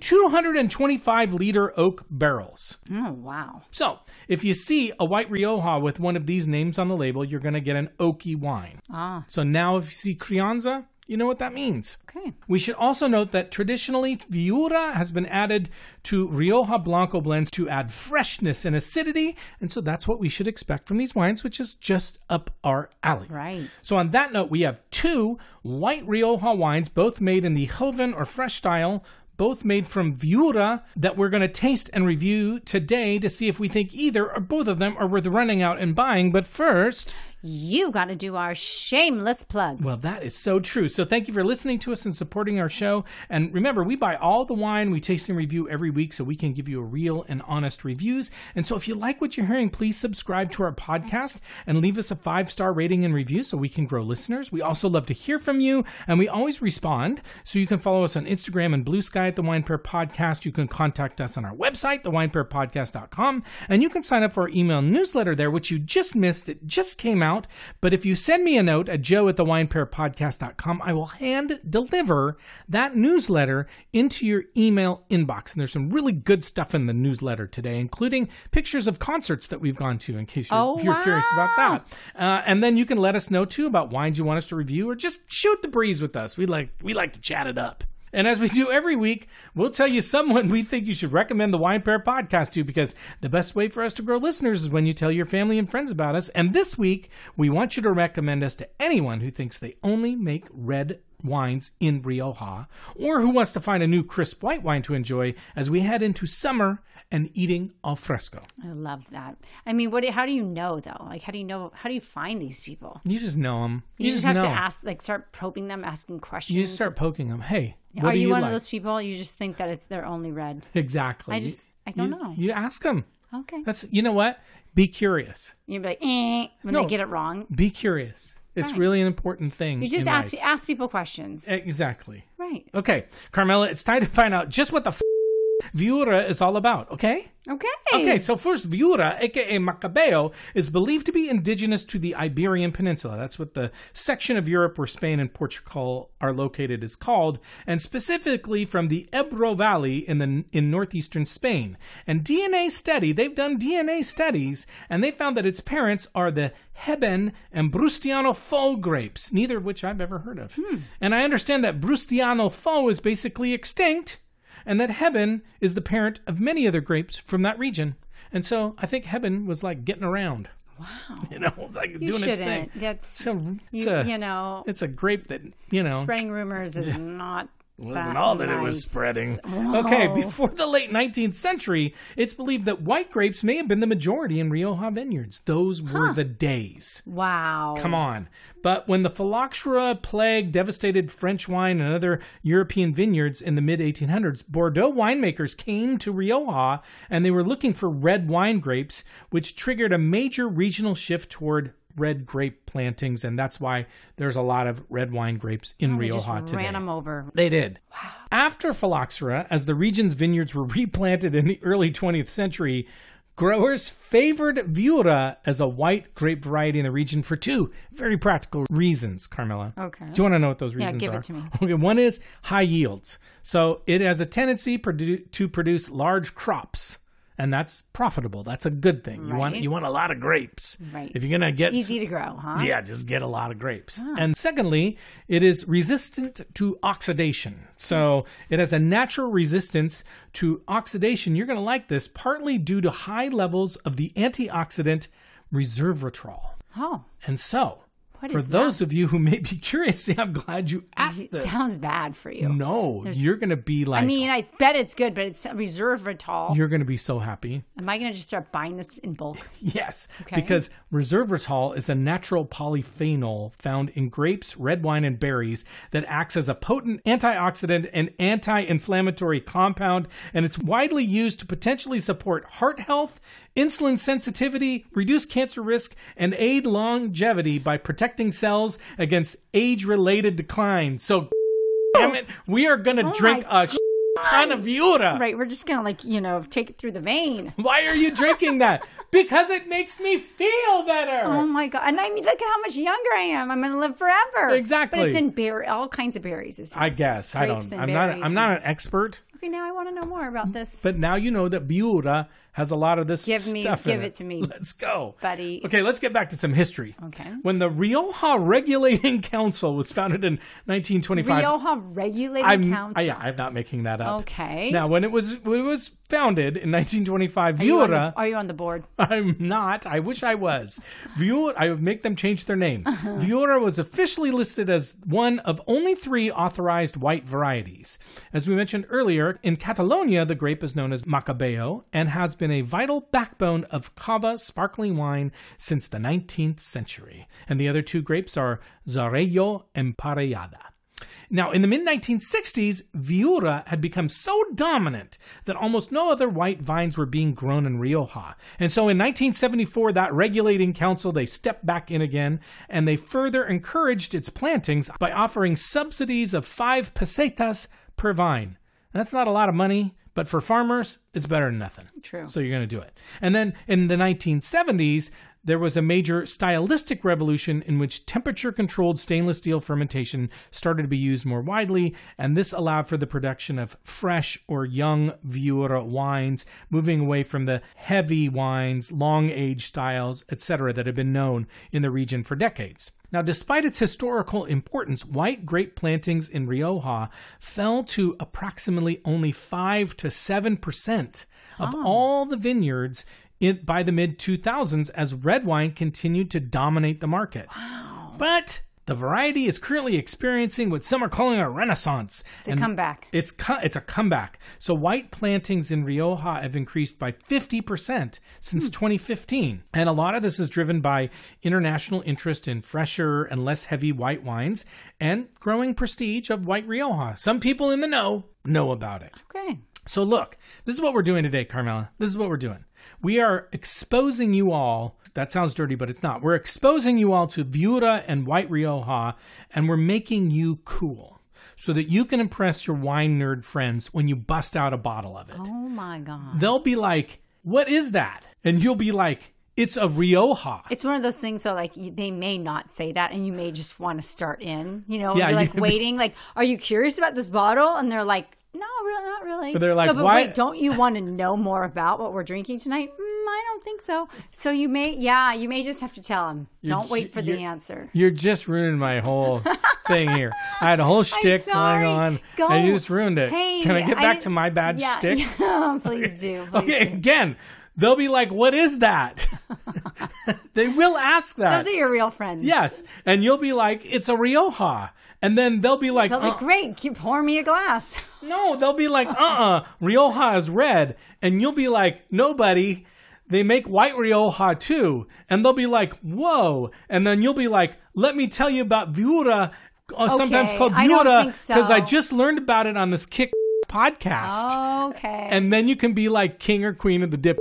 S3: 225-liter oak barrels.
S9: Oh, wow.
S3: So, if you see a white Rioja with one of these names on the label, you're going to get an oaky wine.
S9: Ah.
S3: So now if you see Crianza, you know what that means.
S9: Okay.
S3: We should also note that traditionally, Viura has been added to Rioja Blanco blends to add freshness and acidity, and so that's what we should expect from these wines, which is just up our alley.
S9: Right.
S3: So on that note, we have 2 white Rioja wines, both made in the joven or fresh style, both made from Viura, that we're going to taste and review today to see if we think either or both of them are worth running out and buying. But first,
S9: You got to do our shameless plug.
S3: well, that is so true. So thank you for listening to us and supporting our show. And remember, we buy all the wine we taste and review every week so we can give you a real and honest reviews. And so if you like what you're hearing, please subscribe to our podcast and leave us a 5-star rating and review so we can grow listeners. We also love to hear from you, and we always respond. So you can follow us on Instagram and Blue Sky at The Wine Pair Podcast. You can contact us on our website, thewinepairpodcast.com, and you can sign up for our email newsletter there, which you just missed. It just came out. But if you send me a note at joe@thewinepairpodcast.com, I will hand deliver that newsletter into your email inbox. And there's some really good stuff in the newsletter today, including pictures of concerts that we've gone to, in case you're curious about that. And then you can let us know, too, about wines you want us to review, or just shoot the breeze with us. We like to chat it up. And as we do every week, we'll tell you someone we think you should recommend the Wine Pair Podcast to, because the best way for us to grow listeners is when you tell your family and friends about us. And this week, we want you to recommend us to anyone who thinks they only make red wines in Rioja, or who wants to find a new crisp white wine to enjoy as we head into summer and eating al fresco.
S9: I love that. I mean, how do you know, though? Like, how do you find these people?
S3: You just know them.
S9: You just have to ask, like, start probing them, asking questions.
S3: You just start poking them. Hey, what
S9: are
S3: do
S9: you one
S3: like?
S9: of those people? You just think that they're only red.
S3: Exactly.
S9: I don't know.
S3: You ask them.
S9: Okay.
S3: You know what? Be curious.
S9: You'd be like, when they get it wrong.
S3: Be curious. It's really an important thing.
S9: You just ask people questions.
S3: Exactly.
S9: Right.
S3: Okay, Carmela, it's time to find out just what the Viura is all about, okay? Okay, so first, Viura, a.k.a. Macabeo, is believed to be indigenous to the Iberian Peninsula. That's what the section of Europe where Spain and Portugal are located is called, and specifically from the Ebro Valley in northeastern Spain. And they've done DNA studies, and they found that its parents are the Heben and Brustiano Fo grapes, neither of which I've ever heard of. And I understand that Brustiano Fo is basically extinct, and that Heben is the parent of many other grapes from that region. And so I think Heben was like getting around.
S9: Wow.
S3: It's like doing its thing. It's a grape that,
S9: spreading rumors is not
S3: wasn't all that it was spreading. Whoa. Okay, before the late 19th century, it's believed that white grapes may have been the majority in Rioja vineyards. Those were the days.
S9: Wow.
S3: Come on. But when the phylloxera plague devastated French wine and other European vineyards in the mid-1800s, Bordeaux winemakers came to Rioja, and they were looking for red wine grapes, which triggered a major regional shift toward red grape plantings, and that's why there's a lot of red wine grapes in Rioja today.
S9: Ran them over.
S3: They did. Wow. After phylloxera, as the region's vineyards were replanted in the early 20th century, growers favored Viura as a white grape variety in the region for 2 very practical reasons, Carmela.
S9: Okay.
S3: Do you want to know what those reasons are?
S9: Yeah, give it to me.
S3: Okay, one is high yields. So it has a tendency to produce large crops. And that's profitable. That's a good thing.
S9: Right.
S3: You want a lot of grapes.
S9: Right.
S3: If you're going to get...
S9: Easy to grow, huh?
S3: Yeah, just get a lot of grapes. And secondly, it is resistant to oxidation. So it has a natural resistance to oxidation. You're going to like this, partly due to high levels of the antioxidant resveratrol.
S9: Oh.
S3: And so... For those of you who may be curious, see, I'm glad you asked this.
S9: It sounds bad for you.
S3: No, you're going to be like...
S9: I mean, I bet it's good, but it's resveratrol.
S3: You're going to be so happy.
S9: Am I going to just start buying this in bulk?
S3: Yes, because resveratrol is a natural polyphenol found in grapes, red wine, and berries that acts as a potent antioxidant and anti-inflammatory compound, and it's widely used to potentially support heart health, insulin sensitivity, reduce cancer risk, and aid longevity by protecting cells against age-related decline. So, damn it, we are going to drink a ton of Viura.
S9: Right, we're just going to, take it through the vein.
S3: Why are you drinking that? Because it makes me feel better.
S9: Oh, my God. And I mean, look at how much younger I am. I'm going to live forever.
S3: Exactly.
S9: But it's in all kinds of berries.
S3: I guess. I'm not an expert.
S9: Okay, now I want to know more about this.
S3: But now you know that Viura has a lot of this
S9: Give
S3: stuff in
S9: it to me.
S3: Let's go.
S9: Buddy.
S3: Okay, let's get back to some history.
S9: Okay.
S3: When the Rioja Regulating Council was founded in 1925.
S9: Rioja Regulating Council?
S3: Yeah, I'm not making that up.
S9: Okay.
S3: Now, when it was founded in 1925,
S9: Are you on the board?
S3: I'm not. I wish I was. Viura, I would make them change their name. Viura was officially listed as one of only 3 authorized white varieties. As we mentioned earlier, in Catalonia, the grape is known as Macabeo and has been a vital backbone of Cava sparkling wine since the 19th century. And the other 2 grapes are Xarello and Parellada. Now, in the mid-1960s, Viura had become so dominant that almost no other white vines were being grown in Rioja. And so in 1974, that regulating council, they stepped back in again, and they further encouraged its plantings by offering subsidies of 5 pesetas per vine. That's not a lot of money, but for farmers, it's better than nothing.
S9: True.
S3: So you're going to do it. And then in the 1970s, there was a major stylistic revolution in which temperature-controlled stainless steel fermentation started to be used more widely, and this allowed for the production of fresh or young Viura wines, moving away from the heavy wines, long-aged styles, etc. that had been known in the region for decades. Now, despite its historical importance, white grape plantings in Rioja fell to approximately only 5 to 7% of all the vineyards by the mid-2000s as red wine continued to dominate the market. Wow. But the variety is currently experiencing what some are calling a renaissance.
S9: It's a comeback.
S3: It's a comeback. So white plantings in Rioja have increased by 50% since 2015. And a lot of this is driven by international interest in fresher and less heavy white wines and growing prestige of white Rioja. Some people in the know about it.
S9: Okay.
S3: So look, this is what we're doing today, Carmela. This is what we're doing. We are exposing you all. That sounds dirty, but it's not. We're exposing you all to Viura and white Rioja, and we're making you cool so that you can impress your wine nerd friends when you bust out a bottle of it.
S9: Oh, my God.
S3: They'll be like, what is that? And you'll be like, it's a Rioja.
S9: It's one of those things, so like they may not say that, and you may just want to start in,
S3: Yeah,
S9: you're like waiting, like, are you curious about this bottle? And they're like, no, really, not really.
S3: But they're like,
S9: no, but
S3: why?
S9: Wait, don't you want to know more about what we're drinking tonight? I don't think so. So you may just have to tell them. Don't wait for the answer.
S3: You're just ruining my whole thing here. I had a whole shtick going on, and you just ruined it.
S9: Hey,
S3: can I get back to my bad shtick?
S9: Yeah, please do.
S3: Okay, again, they'll be like, what is that? They will ask that.
S9: Those are your real friends.
S3: Yes. And you'll be like, it's a Rioja. And then they'll be like,
S9: they'll be great. Pour me a glass.
S3: No, they'll be like, Rioja is red. And you'll be like, nobody. They make white Rioja too. And they'll be like, whoa. And then you'll be like, let me tell you about Viura, sometimes called Viura, because I just learned about it on this Kick podcast.
S9: Okay.
S3: And then you can be like king or queen of the dip.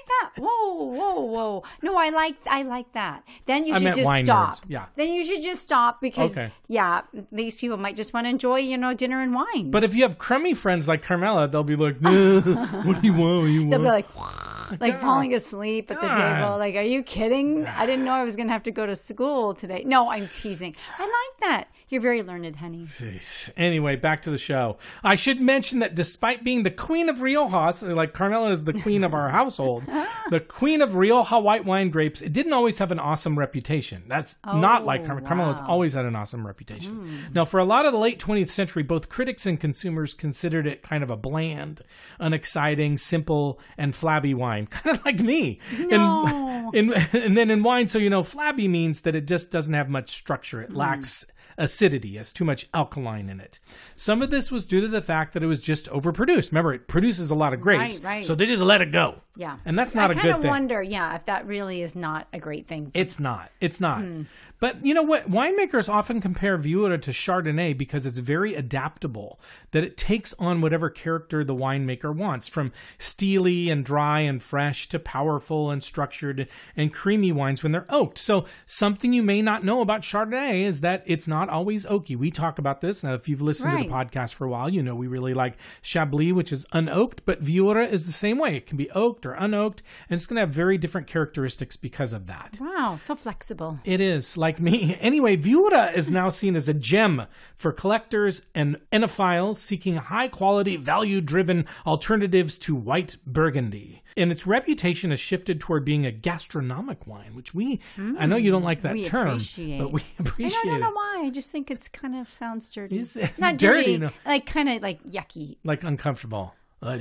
S9: Whoa. No, I like that. Then you should just stop.
S3: Nerds. Yeah.
S9: Then you should just stop because, these people might just want to enjoy, dinner and wine.
S3: But if you have crummy friends like Carmela, they'll be like, what do you want?
S9: They'll be like falling asleep at the table. Like, are you kidding? I didn't know I was going to have to go to school today. No, I'm teasing. I like that. You're very learned, honey.
S3: Anyway, back to the show. I should mention that despite being the queen of Rioja, like Carmela is the queen of our household, the queen of Rioja white wine grapes, it didn't always have an awesome reputation. That's not like Carmela. Wow. Carmela's always had an awesome reputation. Now, for a lot of the late 20th century, both critics and consumers considered it kind of a bland, unexciting, simple, and flabby wine. wine, kind of like me.
S9: No.
S3: And then in wine, so flabby means that it just doesn't have much structure. It lacks acidity, has too much alkaline in it. Some of this was due to the fact that it was just overproduced. Remember, it produces a lot of grapes,
S9: right.
S3: so they just let it go.
S9: Yeah.
S3: And that's not a good thing.
S9: I kind of wonder, if that really is not a great thing.
S3: It's not. But you know what? Winemakers often compare Viura to Chardonnay because it's very adaptable, that it takes on whatever character the winemaker wants, from steely and dry and fresh to powerful and structured and creamy wines when they're oaked. So something you may not know about Chardonnay is that it's not always oaky. We talk about this. Now, if you've listened to the podcast for a while, we really like Chablis, which is unoaked, but Viura is the same way. It can be oaked or unoaked, and it's going to have very different characteristics because of that.
S9: Wow, so flexible.
S3: It is, like me. Anyway, Viura is now seen as a gem for collectors and enophiles seeking high-quality, value-driven alternatives to white Burgundy. And its reputation has shifted toward being a gastronomic wine, which I know you don't like that term, but we appreciate it.
S9: I don't know why. I just think it's kind of sounds dirty.
S3: It's
S9: not
S3: dirty,
S9: dirty, like kind of like yucky.
S3: Like uncomfortable.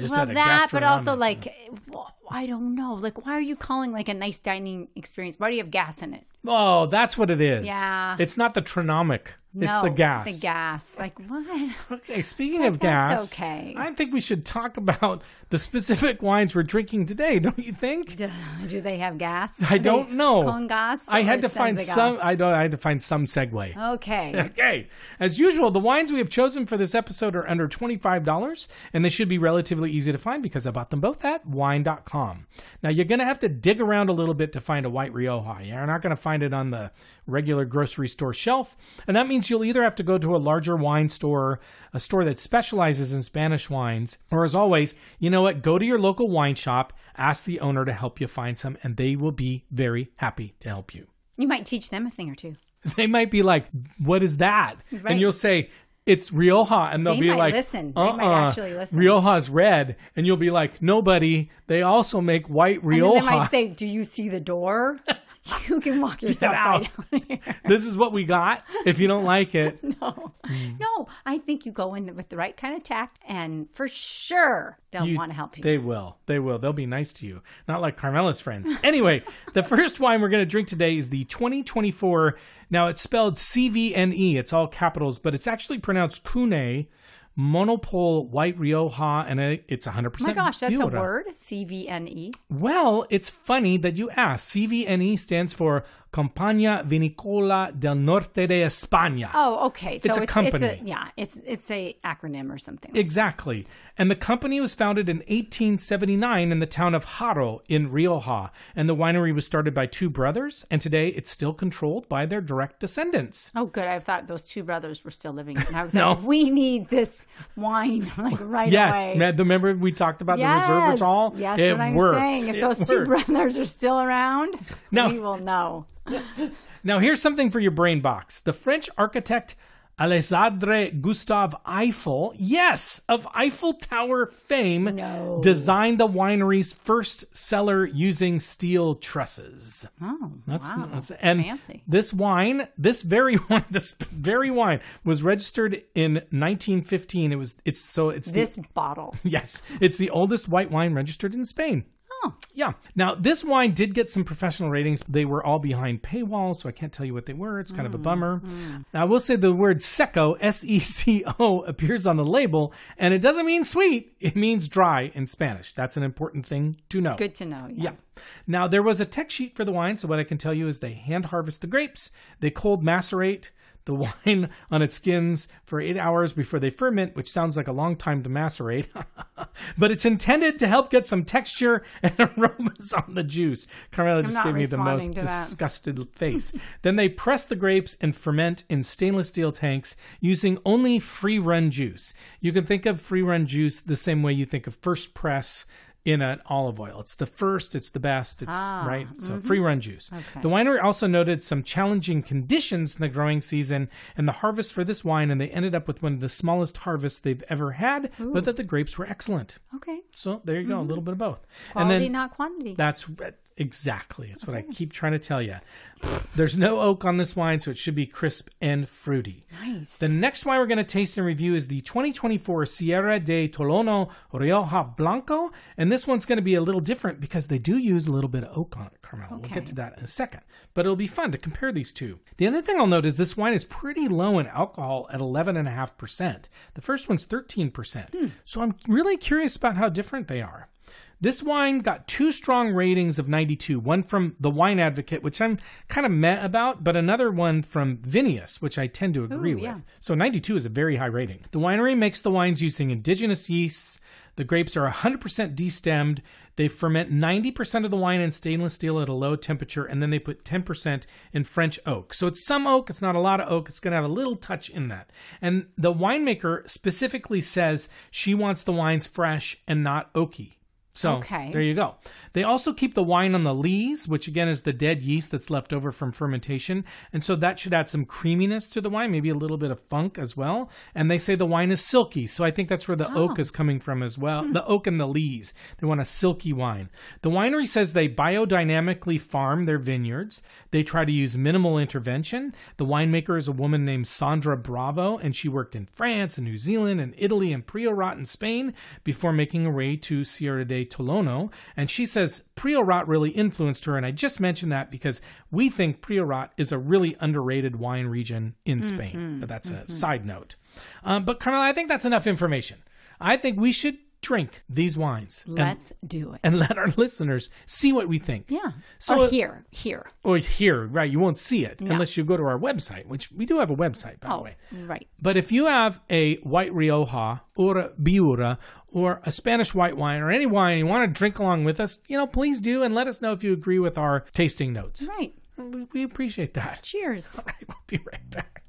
S9: But also like, I don't know. Like, why are you calling like a nice dining experience? Why do you have gas in it?
S3: Oh, that's what it is.
S9: Yeah.
S3: It's not the tronomic. It's the gas.
S9: The gas. Like, what?
S3: Okay, speaking of gas,
S9: that's okay.
S3: I think we should talk about the specific wines we're drinking today, don't you think?
S9: Do they have gas?
S3: I don't know.
S9: Con gas?
S3: I had to find some. I had to find some segue.
S9: Okay.
S3: Okay. As usual, the wines we have chosen for this episode are under $25, and they should be relatively easy to find because I bought them both at wine.com. Now, you're going to have to dig around a little bit to find a white Rioja. You're not going to find it on the regular grocery store shelf, and that means you'll either have to go to a larger wine store, a store that specializes in Spanish wines, or as always, you know what, go to your local wine shop, ask the owner to help you find some, and they will be very happy to help you.
S9: You might teach them a thing or two.
S3: They might be like, what is that?
S9: Right.
S3: And you'll say, it's Rioja, and they'll be like,
S9: listen. They might actually listen.
S3: Rioja's red, and you'll be like, no, buddy, they also make white Rioja.
S9: And then they might say, do you see the door? You can walk yourself right down here.
S3: This is what we got. If you don't like it.
S9: No, I think you go in with the right kind of tact, and for sure they'll want to help you.
S3: They will. They'll be nice to you. Not like Carmela's friends. Anyway, the first wine we're going to drink today is the 2024. Now, it's spelled CVNE. It's all capitals, but it's actually pronounced Cune Monopole White Rioja, and it's 100%
S9: Oh my gosh, that's
S3: Viura.
S9: a word? CVNE?
S3: Well, it's funny that you asked. CVNE stands for Compañía Vinícola del Norte de España.
S9: Oh, okay. So
S3: it's a company.
S9: It's a acronym or something.
S3: Exactly. And the company was founded in 1879 in the town of Haro in Rioja. And the winery was started by two brothers. And today it's still controlled by their direct descendants.
S9: Oh, good. I thought those two brothers were still living. And I was like, we need this wine like right away.
S3: Yes. Remember we talked about the resveratrol?
S9: Yes,
S3: it
S9: what I'm
S3: works.
S9: saying. If those two brothers are still around,
S3: now,
S9: we will know.
S3: Now, here's something for your brain box. The French architect Alexandre Gustave Eiffel, yes, of Eiffel Tower fame, designed the winery's first cellar using steel trusses.
S9: Oh,
S3: that's
S9: and fancy.
S3: This very wine was registered in 1915. It's
S9: this bottle.
S3: Yes, it's the oldest white wine registered in Spain.
S9: Oh.
S3: Yeah. Now, this wine did get some professional ratings. They were all behind paywalls, so I can't tell you what they were. It's kind of a bummer. Now, I will say the word seco, S-E-C-O, appears on the label, and it doesn't mean sweet. It means dry in Spanish. That's an important thing to know.
S9: Good to know, yeah.
S3: Now, there was a tech sheet for the wine, so what I can tell you is they hand harvest the grapes, they cold macerate the wine on its skins for 8 hours before they ferment, which sounds like a long time to macerate. But it's intended to help get some texture and aromas on the juice. Carmela just gave me the most disgusted face. Then they press the grapes and ferment in stainless steel tanks using only free-run juice. You can think of free-run juice the same way you think of first press in an olive oil. It's the first, it's the best, right? So free run juice. Okay. The winery also noted some challenging conditions in the growing season and the harvest for this wine, and they ended up with one of the smallest harvests they've ever had, but that the grapes were excellent.
S9: Okay.
S3: So there you go, a little bit of both.
S9: Quality, not quantity.
S3: That's Exactly. That's what I keep trying to tell you. There's no oak on this wine, so it should be crisp and fruity.
S9: Nice.
S3: The next wine we're going to taste and review is the 2024 Sierra de Tolono Rioja Blanco. And this one's going to be a little different because they do use a little bit of oak on it, Carmela. We'll get to that in a second. But it'll be fun to compare these two. The other thing I'll note is this wine is pretty low in alcohol at 11.5%. The first one's 13%. So I'm really curious about how different they are. This wine got 2 strong ratings of 92, one from The Wine Advocate, which I'm kind of meh about, but another one from Vinous, which I tend to agree with. So 92 is a very high rating. The winery makes the wines using indigenous yeasts. The grapes are 100% destemmed. They ferment 90% of the wine in stainless steel at a low temperature, and then they put 10% in French oak. So it's some oak, it's not a lot of oak. It's going to have a little touch in that. And the winemaker specifically says she wants the wines fresh and not oaky. So there you go. They also keep the wine on the lees, which again is the dead yeast that's left over from fermentation. And so that should add some creaminess to the wine, maybe a little bit of funk as well. And they say the wine is silky. So I think that's where the oak is coming from as well. The oak and the lees. They want a silky wine. The winery says they biodynamically farm their vineyards. They try to use minimal intervention. The winemaker is a woman named Sandra Bravo, and she worked in France and New Zealand and Italy and Priorat in Spain before making her way to Sierra de Tolono, and she says Priorat really influenced her, and I just mentioned that because we think Priorat is a really underrated wine region in Spain. But that's a side note. But Carmela, I think that's enough information. I think we should drink these wines.
S9: Let's do it.
S3: And let our listeners see what we think.
S9: Yeah.
S3: So,
S9: or hear.
S3: Or hear, right. You won't see it unless you go to our website, which we do have a website, by the way.
S9: Right.
S3: But if you have a white Rioja or a Biura or a Spanish white wine or any wine you want to drink along with us, please do. And let us know if you agree with our tasting notes.
S9: Right.
S3: We appreciate that.
S9: Cheers.
S3: All right, we'll be right back.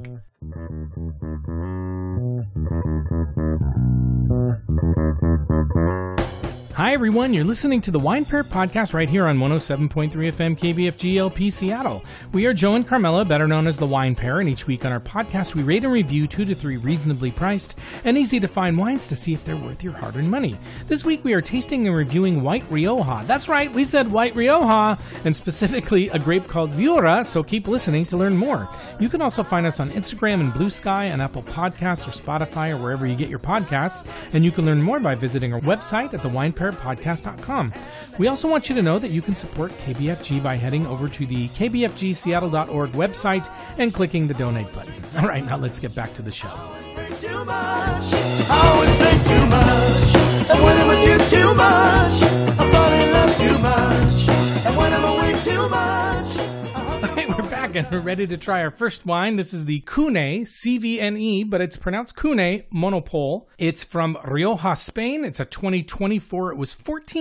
S3: Hi, everyone. You're listening to the Wine Pair Podcast right here on 107.3 FM KBFG LP Seattle. We are Joe and Carmela, better known as the Wine Pair, and each week on our podcast, we rate and review 2 to 3 reasonably priced and easy to find wines to see if they're worth your hard-earned money. This week, we are tasting and reviewing White Rioja. That's right, we said White Rioja, and specifically a grape called Viura, so keep listening to learn more. You can also find us on Instagram and Blue Sky and Apple Podcasts or Spotify or wherever you get your podcasts, and you can learn more by visiting our website at thewinepairpodcast.com. We also want you to know that you can support KBFG by heading over to the kbfgseattle.org website and clicking the donate button. All right, now let's get back to the show.
S8: Too much. I always think too much. And when I'm with you too much, I fall in love too much. And when I'm away too much.
S3: Okay, we're back and we're ready to try our first wine. This is the Cune, C-V-N-E, but it's pronounced Cune Monopole. It's from Rioja, Spain. It's a 2024. It was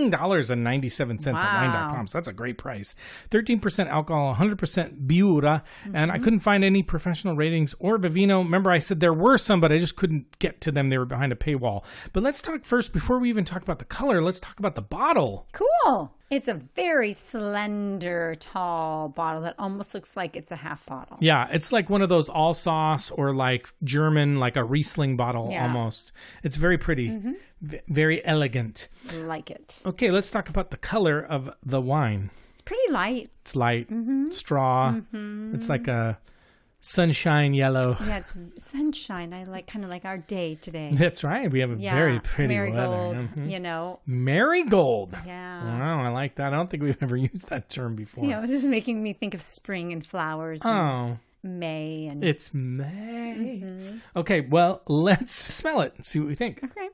S3: $14.97 at wine.com, so that's a great price. 13% alcohol, 100% Biura, and I couldn't find any professional ratings or Vivino. Remember, I said there were some, but I just couldn't get to them. They were behind a paywall. But let's talk first, before we even talk about the color, let's talk about the bottle.
S9: Cool. It's a very slender, tall bottle that almost looks like it's a half bottle.
S3: Yeah, it's like one of those all sauce or like German, like a Riesling bottle almost. It's very pretty, very elegant.
S9: Like it.
S3: Okay, let's talk about the color of the wine.
S9: It's pretty light.
S3: It's light, straw. It's like a sunshine yellow.
S9: Yeah, it's sunshine. I like kind of like our day today.
S3: That's right. We have a very pretty
S9: marigold,
S3: weather. Marigold.
S9: Yeah.
S3: Wow, I like that. I don't think we've ever used that term before.
S9: It's just making me think of spring and flowers. And May. And
S3: it's May. Okay, well, let's smell it and see what we think.
S9: Okay.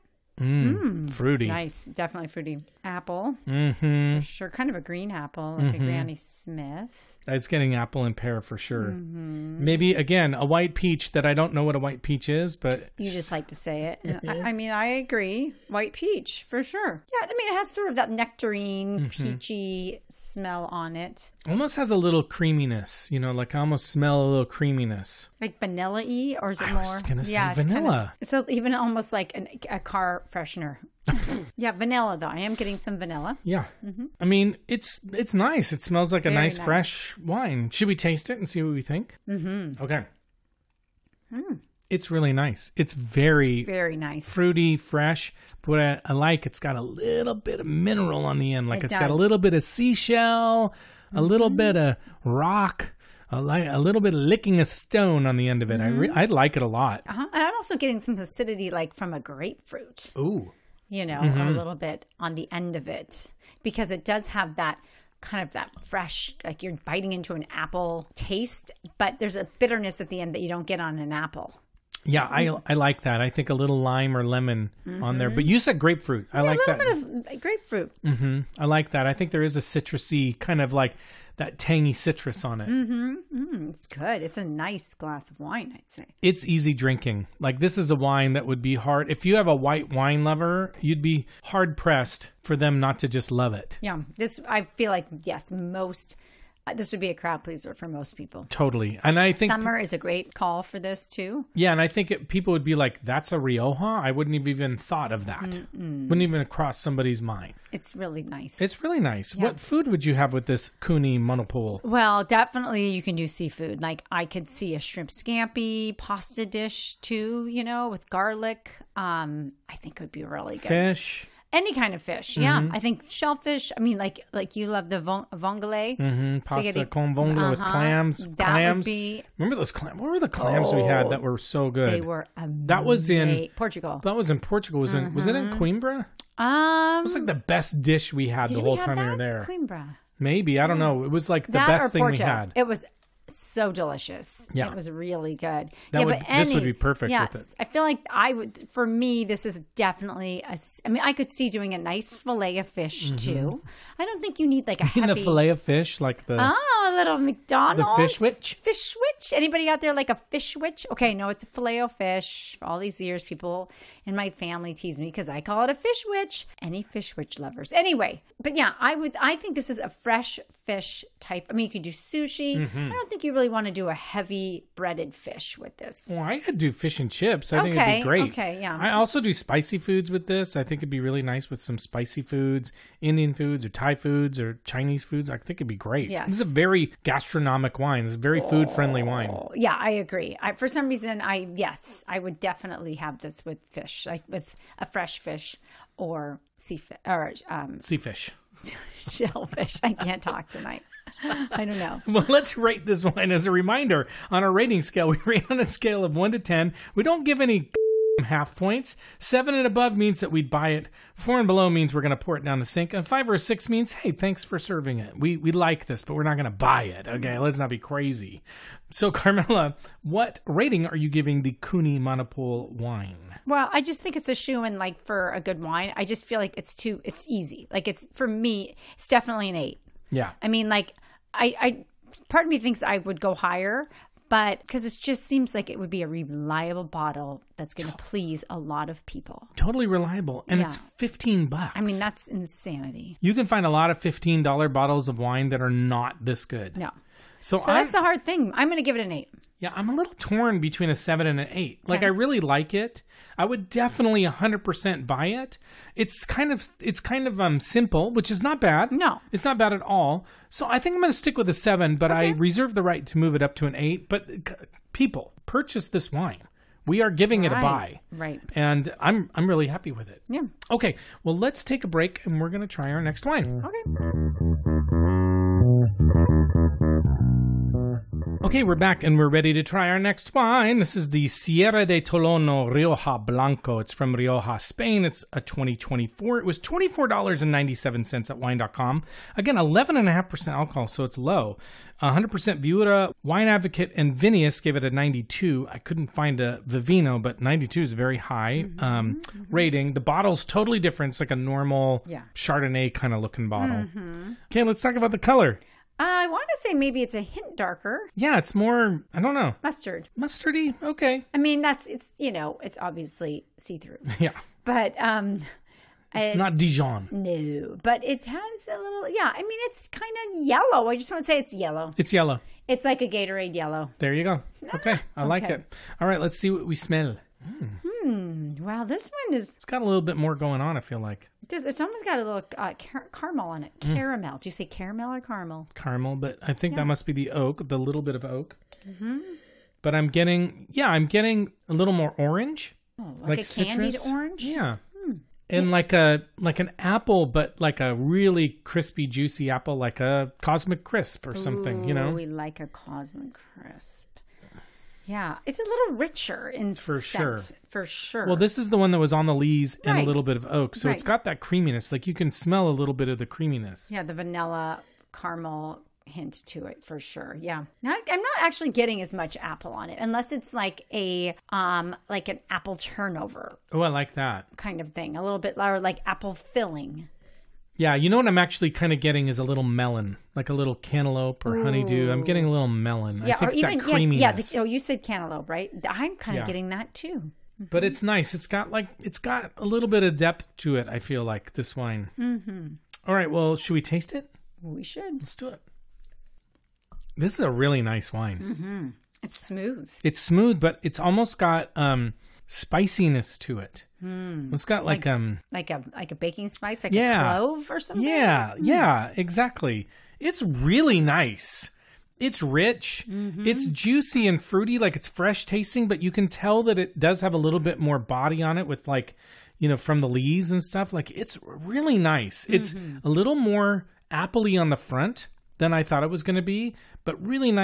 S3: Fruity.
S9: Nice. Definitely fruity. Apple. For sure. Kind of a green apple, like a Granny Smith.
S3: It's getting apple and pear for sure. Maybe, again, a white peach that I don't know what a white peach is, but...
S9: You just like to say it. I mean, I agree. White peach, for sure. Yeah, I mean, it has sort of that nectarine, peachy smell on it.
S3: Almost has a little creaminess, like I almost smell a little creaminess.
S9: Like vanilla-y, or is it more?
S3: I was going to say vanilla.
S9: It's even almost like a car freshener. Yeah, vanilla, though. I am getting some vanilla.
S3: Yeah. I mean, it's nice. It smells like a nice, fresh wine. Should we taste it and see what we think? Okay. It's really nice. It's very
S9: Very nice.
S3: fruity, fresh. But what I like, it's got a little bit of mineral on the end. Like it's got a
S9: does.
S3: little bit of seashell, a little bit of rock, a little bit of licking a stone on the end of it. I like it a lot.
S9: And I'm also getting some acidity like from a grapefruit.
S3: Ooh.
S9: You know, a little bit on the end of it. Because it does have that kind of that fresh, like you're biting into an apple taste, but there's a bitterness at the end that you don't get on an apple.
S3: Yeah, I like that. I think a little lime or lemon on there. But you said grapefruit. I like that.
S9: A little bit of grapefruit.
S3: I like that. I think there is a citrusy kind of like that tangy citrus on it.
S9: It's good. It's a nice glass of wine, I'd say.
S3: It's easy drinking. Like this is a wine that would be hard. If you have a white wine lover, you'd be hard pressed for them not to just love it.
S9: Yeah, I feel like, yes, this would be a crowd pleaser for most people.
S3: Totally. And I think
S9: Summer is a great call for this too.
S3: Yeah, and I think people would be like, that's a Rioja? I wouldn't have even thought of that. Wouldn't even cross somebody's mind.
S9: It's really nice.
S3: It's really nice.
S9: Yeah.
S3: What food would you have with this Cooney monopole?
S9: Well, definitely you can do seafood. Like I could see a shrimp scampi pasta dish too, you know, with garlic. I think it would be really good.
S3: Fish.
S9: Any kind of fish, yeah. I think shellfish. I mean, like you love the vongole.
S3: Pasta con vongole with clams.
S9: That would be.
S3: Remember those clams? What were the clams we had that were so good?
S9: They were amazing.
S3: That was in
S9: Portugal.
S3: That was in Portugal. Was it in Coimbra? It was like the best dish we had the whole time we were there.
S9: Coimbra.
S3: Maybe, I don't know. It was like the
S9: That
S3: best
S9: or
S3: thing we
S9: Porto.
S3: had.
S9: It was so delicious.
S3: Yeah.
S9: It was really good.
S3: This would be perfect
S9: yes,
S3: with it.
S9: I feel like for me, this is definitely I could see doing a nice fillet of fish too. I don't think you need like a heavy.
S3: The fillet of fish, like the
S9: a little McDonald's.
S3: the fish witch.
S9: Fish witch. Anybody out there like a fish witch? Okay, no, it's a filet of fish. For all these years, people in my family tease me because I call it a fish witch. Any fish witch lovers? Anyway, but yeah, I think this is a fresh fish type. I mean, you could do sushi. I don't think you really want to do a heavy breaded fish with this.
S3: Well, I could do fish and chips. I think it'd be great.
S9: Okay, yeah.
S3: I also do spicy foods with this. I think it'd be really nice with some spicy foods, Indian foods or Thai foods or Chinese foods. I think it'd be great.
S9: Yes.
S3: This is a very gastronomic wine. This is a very food-friendly wine.
S9: Yeah, I agree. For some reason, I would definitely have this with fish, like with a fresh fish or sea
S3: fish.
S9: Shellfish. I can't talk tonight. I don't know.
S3: Well, let's rate this wine. As a reminder, on our rating scale, we rate on a scale of 1 to 10. We don't give any half points. 7 and above means that we'd buy it. 4 and below means we're going to pour it down the sink. And 5 or 6 means, hey, thanks for serving it. We like this, but we're not going to buy it. Okay, let's not be crazy. So, Carmela, what rating are you giving the Cooney Monopole wine?
S9: Well, I just think it's a shoo-in, like, for a good wine. I just feel like it's easy. Like, for me, it's definitely an 8.
S3: Yeah.
S9: I mean, like, I part of me thinks I would go higher, but because it just seems like it would be a reliable bottle that's going to please a lot of people.
S3: Totally reliable. And it's $15.
S9: I mean, that's insanity.
S3: You can find a lot of $15 bottles of wine that are not this good.
S9: No.
S3: So
S9: that's the hard thing. I'm going to give it an 8.
S3: Yeah, I'm a little torn between a 7 and an 8. Like, I really like it. I would definitely 100% buy it. It's kind of simple, which is not bad.
S9: No.
S3: It's not bad at all. So I think I'm going to stick with a 7, but I reserve the right to move it up to an 8. But people, purchase this wine. We are giving it a buy.
S9: Right.
S3: And I'm really happy with it.
S9: Yeah.
S3: Okay, well, let's take a break, and we're going to try our next wine. Okay, we're back and we're ready to try our next wine. This is the Sierra de Tolono Rioja Blanco. It's from Rioja, Spain. It's a 2024. It was $24.97 at wine.com. Again, 11.5% alcohol, so it's low. 100% Viura, Wine Advocate, and Vinius gave it a 92. I couldn't find a Vivino, but 92 is a very high rating. The bottle's totally different. It's like a normal Chardonnay kind of looking bottle. Okay, let's talk about the color.
S9: I want to say maybe it's a hint darker.
S3: Yeah, it's more, I don't know.
S9: Mustard.
S3: Mustardy? Okay.
S9: I mean, it's obviously see-through.
S3: Yeah.
S9: But
S3: it's not Dijon.
S9: No, but it has a little, I mean, it's kind of yellow. I just want to say it's yellow.
S3: It's yellow.
S9: It's like a Gatorade yellow.
S3: There you go. Okay, I like it. All right, let's see what we smell.
S9: Wow, this one is...
S3: It's got a little bit more going on, I feel like.
S9: It's almost got a little caramel on it. Caramel. Do you say caramel or caramel?
S3: Caramel, but I think that must be the oak, the little bit of oak. but I'm getting a little more orange.
S9: Oh, like a candied orange?
S3: Yeah. And like an apple, but like a really crispy, juicy apple, like a Cosmic Crisp or something, you know?
S9: We like a Cosmic Crisp. Yeah, it's a little richer in scent, for sure.
S3: Well, this is the one that was on the lees and a little bit of oak, so it's got that creaminess. Like you can smell a little bit of the creaminess.
S9: Yeah, the vanilla caramel hint to it for sure. Yeah. Now, I'm not actually getting as much apple on it unless it's like an apple turnover.
S3: Oh, I like that
S9: kind of thing. A little bit like apple filling.
S3: Yeah, you know what I'm actually kind of getting is a little melon, like a little cantaloupe or honeydew. I'm getting a little melon.
S9: Yeah,
S3: I think
S9: or
S3: it's
S9: even
S3: that creaminess.
S9: you said cantaloupe, right? I'm kind of getting that too.
S3: But it's nice. It's got a little bit of depth to it. I feel like this wine. All right. Well, should we taste it?
S9: We should.
S3: Let's do it. This is a really nice wine.
S9: It's smooth.
S3: It's smooth, but it's almost got spiciness to it. It's got like a
S9: baking spice, like a clove or something.
S3: Yeah, exactly. It's really nice. It's rich. It's juicy and fruity, like it's fresh tasting, but you can tell that it does have a little bit more body on it with from the lees and stuff. Like it's really nice. It's a little more appley on the front than I thought it was going to be, but really nice